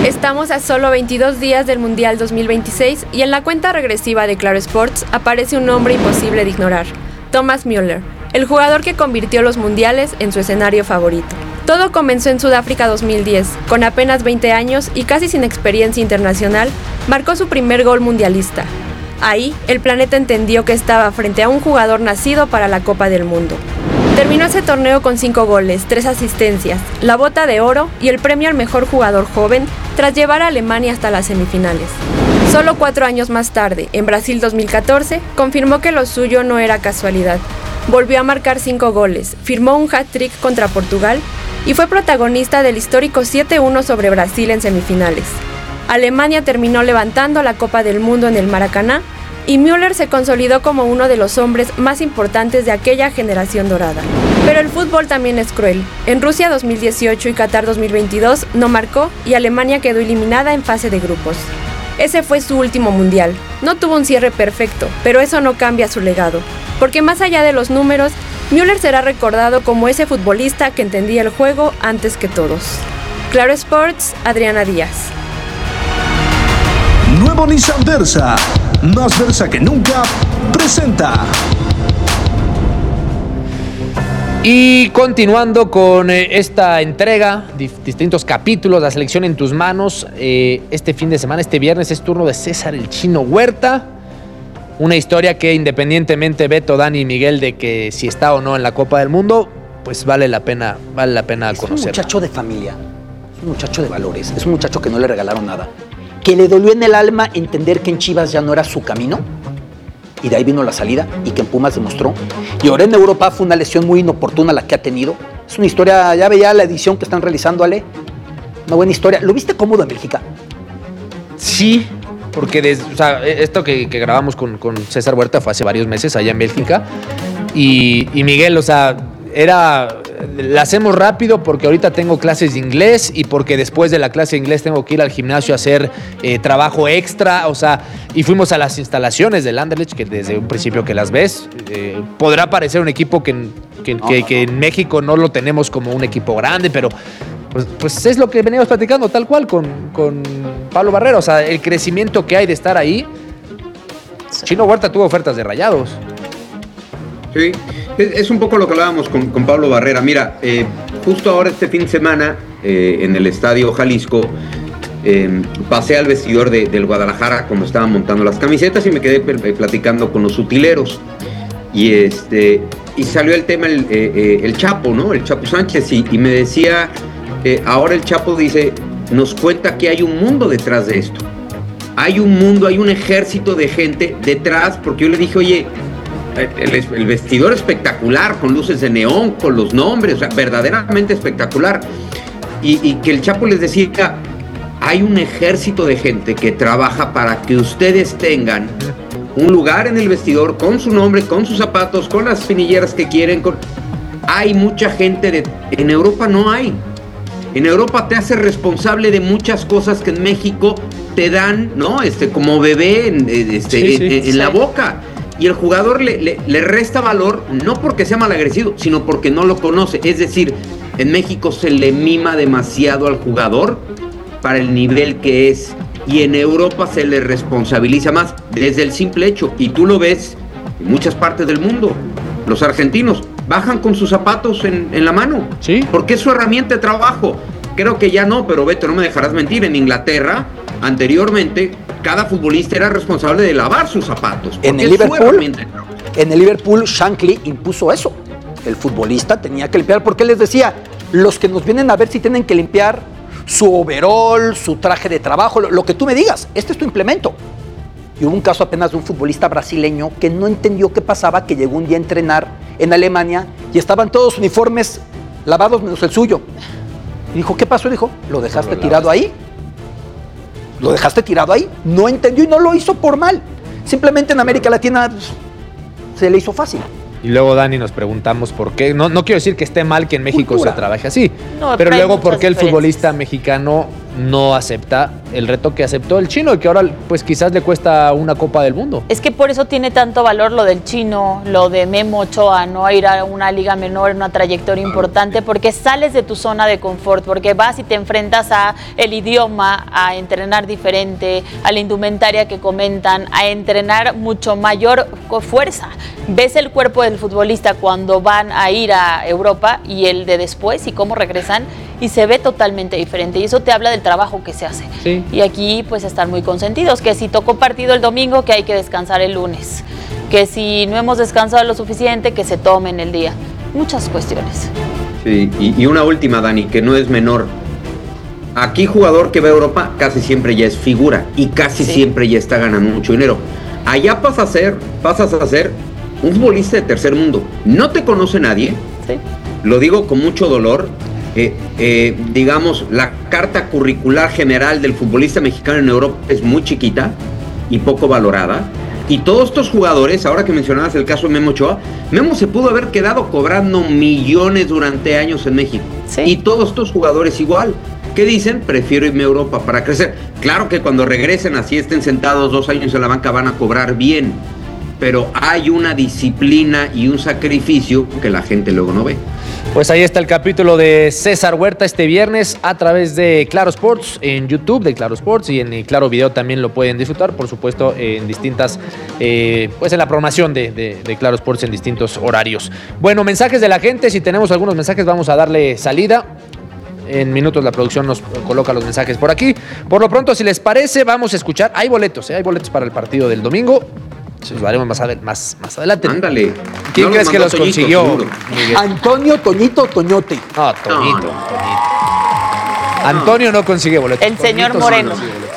Estamos a solo veintidós días del Mundial dos mil veintiséis y en la cuenta regresiva de Claro Sports aparece un nombre imposible de ignorar, Thomas Müller, el jugador que convirtió los mundiales en su escenario favorito. Todo comenzó en Sudáfrica dos mil diez, con apenas veinte años y casi sin experiencia internacional, marcó su primer gol mundialista. Ahí, el planeta entendió que estaba frente a un jugador nacido para la Copa del Mundo. Terminó ese torneo con cinco goles, tres asistencias, la bota de oro y el premio al mejor jugador joven tras llevar a Alemania hasta las semifinales. Solo cuatro años más tarde, en Brasil dos mil catorce, confirmó que lo suyo no era casualidad. Volvió a marcar cinco goles, firmó un hat-trick contra Portugal y fue protagonista del histórico siete uno sobre Brasil en semifinales. Alemania terminó levantando la Copa del Mundo en el Maracaná y Müller se consolidó como uno de los hombres más importantes de aquella generación dorada. Pero el fútbol también es cruel. En Rusia dos mil dieciocho y Qatar dos mil veintidós no marcó y Alemania quedó eliminada en fase de grupos. Ese fue su último mundial. No tuvo un cierre perfecto, pero eso no cambia su legado. Porque más allá de los números, Müller será recordado como ese futbolista que entendía el juego antes que todos. Claro Sports, Adriana Díaz. Nuevo Nissan Versa, más Versa que nunca, presenta. Y continuando con eh, esta entrega, di- distintos capítulos, la selección en tus manos, eh, este fin de semana, este viernes, es turno de César el Chino Huerta. Una historia que independientemente, Beto, Dani y Miguel, de que si está o no en la Copa del Mundo, pues vale la pena, vale la pena Es conocerla. un muchacho de familia, es un muchacho de valores, es un muchacho que no le regalaron nada, que le dolió en el alma entender que en Chivas ya no era su camino, y de ahí vino la salida, y que en Pumas demostró. Y ahora en Europa fue una lesión muy inoportuna la que ha tenido. Es una historia, ya veía la edición que están realizando, Ale, una buena historia. ¿Lo viste cómodo en Bélgica? Sí, porque desde, o sea, esto que, que grabamos con, con César Huerta fue hace varios meses allá en Bélgica. Y, y Miguel, o sea, era... La hacemos rápido porque ahorita tengo clases de inglés y porque después de la clase de inglés tengo que ir al gimnasio a hacer eh, trabajo extra, o sea, y fuimos a las instalaciones del Anderlecht, que desde un principio que las ves, eh, podrá parecer un equipo que, que, No, que, no, que no. en México no lo tenemos como un equipo grande, pero pues, pues es lo que veníamos platicando tal cual con, con Pablo Barrera, o sea, el crecimiento que hay de estar ahí. Chino Huerta tuvo ofertas de Rayados. Sí, es, es un poco lo que hablábamos con, con Pablo Barrera. Mira, eh, justo ahora este fin de semana eh, en el Estadio Jalisco eh, pasé al vestidor de, del Guadalajara cuando estaban montando las camisetas y me quedé pl- platicando con los utileros y este y salió el tema el, eh, eh, el Chapo, ¿no? El Chapo Sánchez y, y me decía eh, ahora el Chapo dice, nos cuenta que hay un mundo detrás de esto. Hay un mundo, hay un ejército de gente detrás, porque yo le dije, oye, El, el vestidor espectacular, con luces de neón, con los nombres, o sea, verdaderamente espectacular. Y, y que el Chapo les decía, hay un ejército de gente que trabaja para que ustedes tengan un lugar en el vestidor con su nombre, con sus zapatos, con las pinilleras que quieren. Con... Hay mucha gente, de... en Europa no hay. En Europa te hace responsable de muchas cosas que en México te dan, ¿no? Este, como bebé en, este, Sí, en, sí, en sí. la boca. Y el jugador le, le, le resta valor no porque sea malagrecido, sino porque no lo conoce. Es decir, en México se le mima demasiado al jugador para el nivel que es. Y en Europa se le responsabiliza más desde el simple hecho. Y tú lo ves en muchas partes del mundo. Los argentinos bajan con sus zapatos en, en la mano. Sí. Porque es su herramienta de trabajo. Creo que ya no, pero Beto, no me dejarás mentir. En Inglaterra, anteriormente, cada futbolista era responsable de lavar sus zapatos. En el Liverpool, en el Liverpool, Shankly impuso eso. El futbolista tenía que limpiar, porque les decía, los que nos vienen a ver si tienen que limpiar su overall, su traje de trabajo, lo, lo que tú me digas, este es tu implemento. Y hubo un caso apenas de un futbolista brasileño que no entendió qué pasaba, que llegó un día a entrenar en Alemania y estaban todos uniformes lavados menos el suyo. Y dijo, ¿qué pasó? Dijo, ¿lo dejaste tirado ahí? ¿Lo dejaste tirado ahí? No entendió y no lo hizo por mal. Simplemente en América Latina pues, se le hizo fácil. Y luego, Dani, nos preguntamos por qué. No, no quiero decir que esté mal que en México Cultura. se trabaje así, No, pero hay luego muchas por qué el diferencias. futbolista mexicano no acepta el reto que aceptó el chino y que ahora pues quizás le cuesta una Copa del Mundo. Es que por eso tiene tanto valor lo del chino, lo de Memo Ochoa, no ir a una liga menor, una trayectoria importante, porque sales de tu zona de confort, porque vas y te enfrentas a el idioma, a entrenar diferente, a la indumentaria que comentan, a entrenar mucho mayor fuerza. Ves el cuerpo del futbolista cuando van a ir a Europa y el de después y cómo regresan y se ve totalmente diferente y eso te habla del trabajo que se hace. Sí. Y aquí pues están muy consentidos, que si tocó partido el domingo, que hay que descansar el lunes, que si no hemos descansado lo suficiente, que se tomen el día. Muchas cuestiones. Sí, y, y una última, Dani, que no es menor. Aquí jugador que va a Europa casi siempre ya es figura y casi sí. siempre ya está ganando mucho dinero. Allá pasas a ser, pasas a ser un futbolista de tercer mundo. No te conoce nadie. Sí. Lo digo con mucho dolor. Eh, eh, digamos, la carta curricular general del futbolista mexicano en Europa es muy chiquita y poco valorada. Y todos estos jugadores, ahora que mencionabas el caso de Memo Ochoa, Memo se pudo haber quedado cobrando millones durante años en México. Sí. Y todos estos jugadores igual. ¿Qué dicen? Prefiero irme a Europa para crecer. Claro que cuando regresen, así estén sentados dos años en la banca, van a cobrar bien. Pero hay una disciplina y un sacrificio que la gente luego no ve. Pues ahí está el capítulo de César Huerta este viernes a través de Claro Sports en YouTube, de Claro Sports, y en Claro Video también lo pueden disfrutar, por supuesto, en distintas, eh, pues en la programación de, de, de Claro Sports en distintos horarios. Bueno, mensajes de la gente, si tenemos algunos mensajes vamos a darle salida. En minutos la producción nos coloca los mensajes por aquí. Por lo pronto, si les parece, vamos a escuchar. Hay boletos, ¿eh? Hay boletos para el partido del domingo. Los daremos más, a, más, más adelante. Ándale. ¿Quién no crees que los Toñito, consiguió? Miguel? Antonio, Toñito, Toñote. No, Toñito, no, no. Toñito. Antonio no consigue boletos. El señor Toñito Moreno.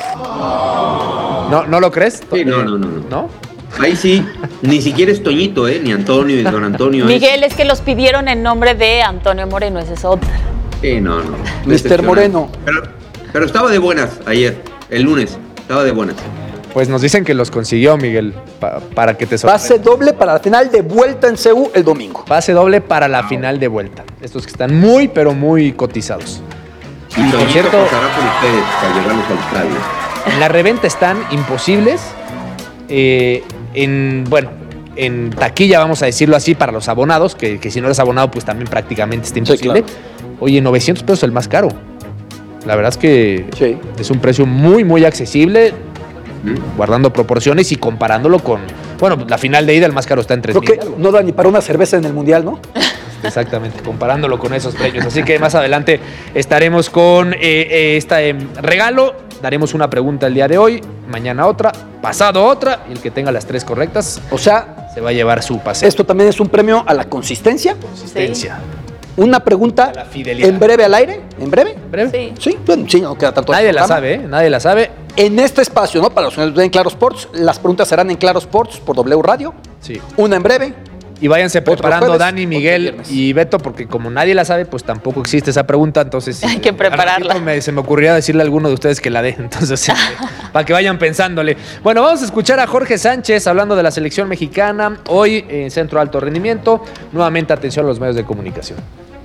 No, no, ¿No lo crees? Sí, no, no, no, no. ¿No? Ahí sí, ni siquiera es Toñito, ¿eh? Ni Antonio, ni don Antonio. Miguel, es. es que los pidieron en nombre de Antonio Moreno, esa es otra. Sí, no, no. mister Moreno. Pero, pero estaba de buenas ayer, el lunes. Estaba de buenas. Pues nos dicen que los consiguió, Miguel, pa para que te sorprenda. Pase doble para la final de vuelta en C U el domingo. Pase doble para la final de vuelta. Estos que están muy, pero muy cotizados. Y por cierto, pasará por ustedes para llevarlos al estadio. En la reventa están imposibles. Eh, en, bueno, en taquilla, vamos a decirlo así, para los abonados, que, que si no eres abonado, pues también prácticamente está imposible. Sí, claro. Oye, novecientos pesos el más caro. La verdad es que sí. es un precio muy, muy accesible. Guardando proporciones y comparándolo con, bueno, la final de ida el más caro está en tres mil. No da ni para una cerveza en el Mundial, ¿no? Exactamente, comparándolo con esos precios. Así que más adelante estaremos con eh, este eh, regalo. Daremos una pregunta el día de hoy, mañana otra, pasado otra, y el que tenga las tres correctas, o sea, se va a llevar su pase. Esto también es un premio a la consistencia. Consistencia. Sí. Una pregunta en breve al aire, ¿en breve? ¿Breve? Sí. Sí, bueno, sí, no queda tanto. Nadie la sabe, ¿eh? Nadie la sabe. En este espacio, ¿no? Para los que nos ven en Claro Sports, las preguntas serán en Claro Sports por W Radio. Sí. Una en breve. Y váyanse preparando, jueves, Dani, Miguel y Beto, porque como nadie la sabe, pues tampoco existe esa pregunta, entonces... Hay que prepararla. Me, se me ocurría decirle a alguno de ustedes que la dé, entonces, para que vayan pensándole. Bueno, vamos a escuchar a Jorge Sánchez hablando de la selección mexicana, hoy en Centro de Alto Rendimiento. Nuevamente, atención a los medios de comunicación.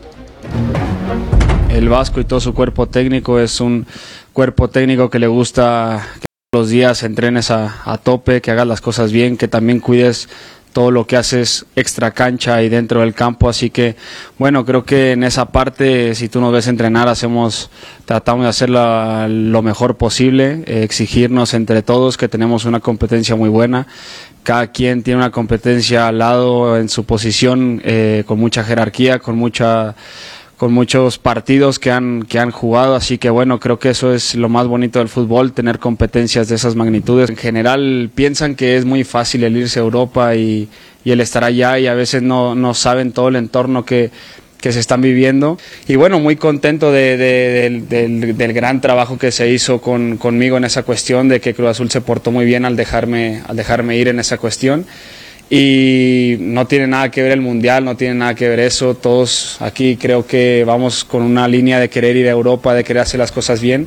El Vasco y todo su cuerpo técnico es un cuerpo técnico que le gusta que todos los días entrenes a, a tope, que hagas las cosas bien, que también cuides todo lo que haces extra cancha y dentro del campo, así que bueno, creo que en esa parte, si tú nos ves entrenar, hacemos, tratamos de hacer la, lo mejor posible, eh, exigirnos entre todos que tenemos una competencia muy buena, cada quien tiene una competencia al lado en su posición, eh, con mucha jerarquía, con mucha con muchos partidos que han, que han jugado, así que bueno, creo que eso es lo más bonito del fútbol, tener competencias de esas magnitudes. En general piensan que es muy fácil el irse a Europa y, y el estar allá y a veces no, no saben todo el entorno que, que se están viviendo. Y bueno, muy contento de, de, de, del, del gran trabajo que se hizo con, conmigo en esa cuestión, de que Cruz Azul se portó muy bien al dejarme, al dejarme ir en esa cuestión. Y no tiene nada que ver el Mundial, no tiene nada que ver eso. Todos aquí creo que vamos con una línea de querer ir a Europa, de querer hacer las cosas bien.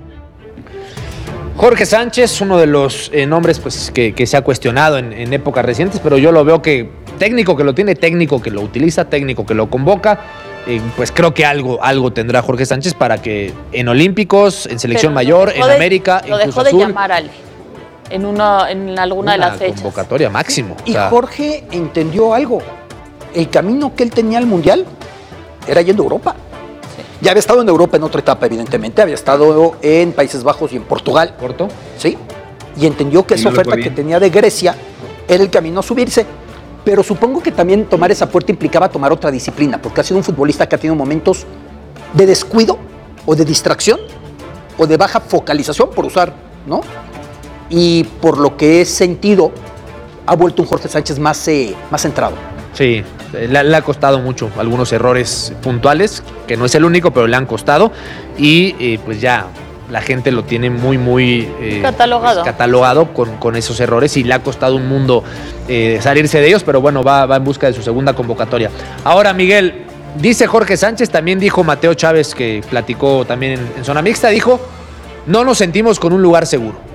Jorge Sánchez, uno de los eh, nombres pues, que, que se ha cuestionado en, en épocas recientes, pero yo lo veo que técnico que lo tiene, técnico que lo utiliza, técnico que lo convoca, eh, pues creo que algo, algo tendrá Jorge Sánchez para que en Olímpicos, en Selección Pero Mayor, en de, América, lo en Cruz dejó Azul. de llamar Ale en, una, en alguna Una de las fechas. convocatoria máximo. Y o sea, Jorge entendió algo. El camino que él tenía al Mundial era yendo a Europa. Sí. Ya había estado en Europa en otra etapa, evidentemente. Había estado en Países Bajos y en Portugal. ¿Porto? Sí. Y entendió que Y esa no le fue oferta que bien. tenía de Grecia era el camino a subirse. Pero supongo que también tomar esa puerta implicaba tomar otra disciplina, porque ha sido un futbolista que ha tenido momentos de descuido o de distracción o de baja focalización, por usar, ¿no? Y por lo que he sentido, ha vuelto un Jorge Sánchez más, eh, más centrado. sí, le, le ha costado mucho algunos errores puntuales, que no es el único, pero le han costado. Y eh, pues ya la gente lo tiene muy, muy eh, Catalogado. pues, catalogado con, con esos errores y le ha costado un mundo eh, salirse de ellos, pero bueno, va, va en busca de su segunda convocatoria. Ahora, Miguel, dice Jorge Sánchez, también dijo Mateo Chávez, que platicó también en, en zona mixta, dijo, no nos sentimos con un lugar seguro.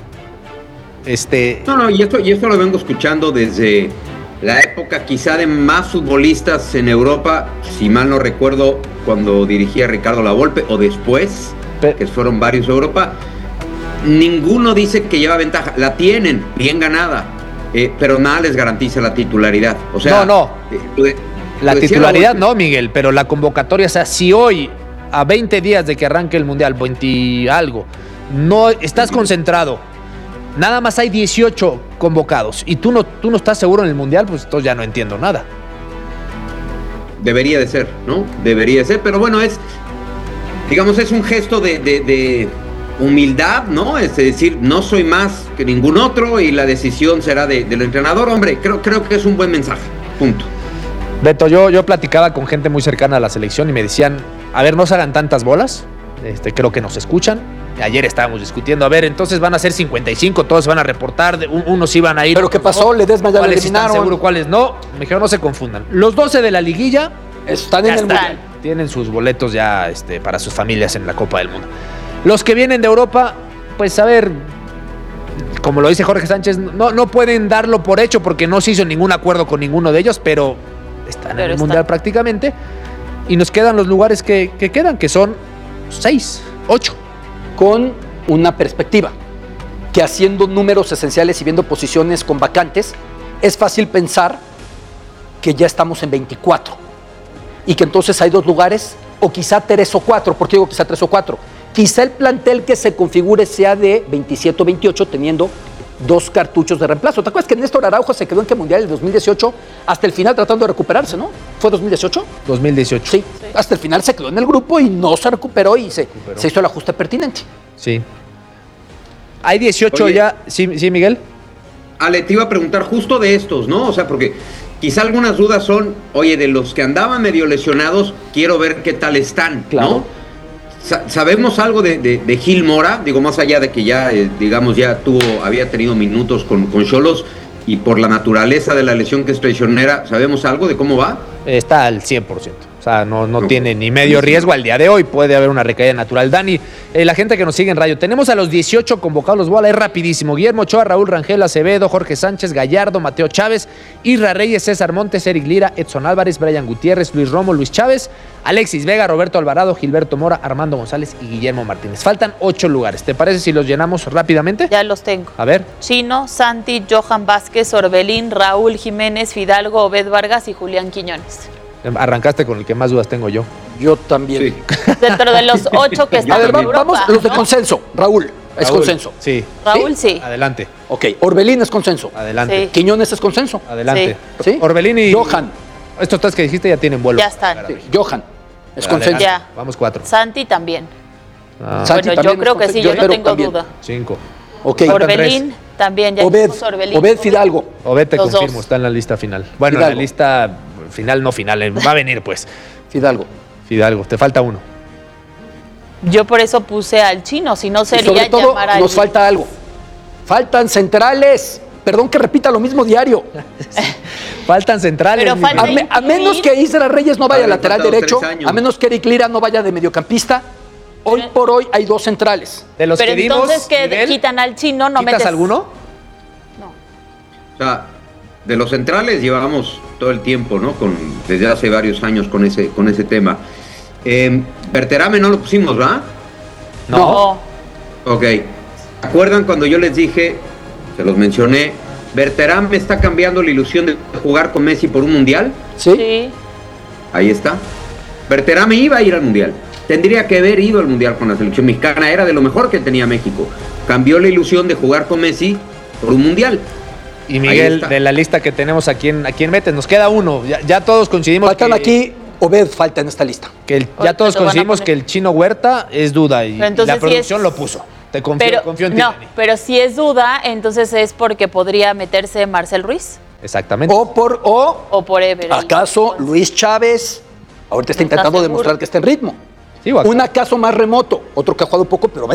Este... No, no, y esto, y esto lo vengo escuchando desde la época quizá de más futbolistas en Europa, si mal no recuerdo, cuando dirigía Ricardo Lavolpe, o después, que fueron varios de Europa. Ninguno dice que lleva ventaja, la tienen bien ganada, eh, pero nada les garantiza la titularidad. O sea, no, no. Eh, lo de, La lo titularidad Lavolpe, no, Miguel, pero la convocatoria, o sea, si hoy, a veinte días de que arranque el Mundial, veinte algo, no estás concentrado, nada más hay dieciocho convocados y tú no, tú no estás seguro en el Mundial, pues entonces ya no entiendo nada. Debería de ser, ¿no? Debería de ser, pero bueno, es, digamos, es un gesto de, de, de humildad, ¿no? Es decir, no soy más que ningún otro y la decisión será de, del entrenador. Hombre, creo, creo que es un buen mensaje, punto. Beto, yo, yo platicaba con gente muy cercana a la selección y me decían, a ver, no se hagan tantas bolas, este, creo que nos escuchan. Ayer estábamos discutiendo, a ver, entonces van a ser cincuenta y cinco, todos se van a reportar, un, unos iban a ir. ¿Pero qué pasó? Ledesma ya lo ¿Cuáles están eliminaron? seguros, cuáles no? Me dijeron, no se confundan. Los doce de la liguilla están en ya el están. Mundial. Tienen sus boletos ya este, para sus familias en la Copa del Mundo. Los que vienen de Europa, pues a ver, como lo dice Jorge Sánchez, no, no pueden darlo por hecho porque no se hizo ningún acuerdo con ninguno de ellos, pero están Pero en el están. Mundial prácticamente. Y nos quedan los lugares que, que quedan, que son seis, ocho. Con una perspectiva, que haciendo números esenciales y viendo posiciones con vacantes, es fácil pensar que ya estamos en veinticuatro y que entonces hay dos lugares, o quizá tres o cuatro. ¿Por qué digo quizá tres o cuatro? Quizá el plantel que se configure sea de veintisiete o veintiocho, teniendo dos cartuchos de reemplazo. ¿Te acuerdas que Néstor Araujo se quedó en qué Mundial del dos mil dieciocho hasta el final tratando de recuperarse, ¿no? ¿Fue dos mil dieciocho? dos mil dieciocho. Sí, sí. Hasta el final se quedó en el grupo y no se recuperó y se, recuperó. se hizo el ajuste pertinente. Sí. Hay dieciocho Oye, ya. ¿Sí, sí, Miguel? Ale, te iba a preguntar justo de estos, ¿no? O sea, porque quizá algunas dudas son, oye, de los que andaban medio lesionados, quiero ver qué tal están, claro. ¿no? Sa- ¿Sabemos algo de, de, de Gil Mora? Digo, más allá de que ya, eh, digamos, ya tuvo, había tenido minutos con con Xolos y por la naturaleza de la lesión que es traicionera, ¿sabemos algo de cómo va? Está al cien por ciento. O sea, no, no No. tiene ni medio riesgo al día de hoy. Puede haber una recaída natural. Dani, eh, la gente que nos sigue en radio, tenemos a los dieciocho convocados. Los voy a leer rapidísimo. Guillermo Ochoa, Raúl Rangel, Acevedo, Jorge Sánchez, Gallardo, Mateo Chávez, Isra Reyes, César Montes, Eric Lira, Edson Álvarez, Brian Gutiérrez, Luis Romo, Luis Chávez, Alexis Vega, Roberto Alvarado, Gilberto Mora, Armando González y Guillermo Martínez. Faltan ocho lugares. ¿Te parece si los llenamos rápidamente? Ya los tengo. A ver. Chino, Santi, Johan Vázquez, Orbelín, Raúl Jiménez, Fidalgo, Obed Vargas y Julián Quiñones. Arrancaste con el que más dudas tengo yo. Yo también. Sí. Dentro de los ocho que están A ver, en va- Europa, vamos los de ¿no? consenso. Raúl, es Raúl, consenso. Sí. Raúl sí. Adelante. Ok, Orbelín es consenso. Adelante. Sí. Quiñones es consenso. Adelante. Sí. Orbelín y Johan. Estos tres que dijiste ya tienen vuelo. Ya están. Sí, Johan es Adelante. consenso. Ya. Vamos cuatro. Santi también. Ah, Santi bueno, yo también creo es que sí, consenso. yo no Pero tengo también. duda. cinco. Ok. Faltan Orbelín también, ya Obed, dijimos Orbelín. Obed Fidalgo. Obed, te Los confirmo, dos. está en la lista final. Bueno, en la Fidalgo. lista final, no final, eh, va a venir pues. Fidalgo. Fidalgo, te falta uno. Yo por eso puse al Chino, si no Y sería sobre todo llamar a nos falta algo. Faltan centrales. Perdón que repita lo mismo diario. Faltan centrales. Pero mi falta- A, me- a menos que Isra Reyes no vaya Habrán lateral faltado derecho, tres años. a menos que Eric Lira no vaya de mediocampista, hoy por hoy hay dos centrales. De los Pero que dimos, entonces que Miguel, quitan al Chino, no ¿quitas metes. alguno? O sea, de los centrales llevamos todo el tiempo, ¿no? Con, desde hace varios años con ese, con ese tema. Eh, Berterame no lo pusimos, ¿va? No. Ok. ¿Se acuerdan cuando yo les dije, se los mencioné, Berterame está cambiando la ilusión de jugar con Messi por un mundial? Sí. Sí. Ahí está. Berterame iba a ir al mundial. Tendría que haber ido al mundial con la selección mexicana. Era de lo mejor que tenía México. Cambió la ilusión de jugar con Messi por un mundial. Y Miguel, de la lista que tenemos, ¿a quién, a quién metes? Nos queda uno. Ya, ya todos coincidimos. Faltan que, aquí, Obed falta en esta lista. Que el, ya todos coincidimos que el Chino Huerta es duda y, y la producción si es, lo puso. Te confío, pero, confío en ti. No, pero si es duda, entonces es porque podría meterse Marcel Ruiz. Exactamente. O por, o, o por Ever. ¿Acaso Luis Chávez ahorita está intentando demostrar que está en ritmo? Sí, un acaso más remoto, otro que ha jugado poco, pero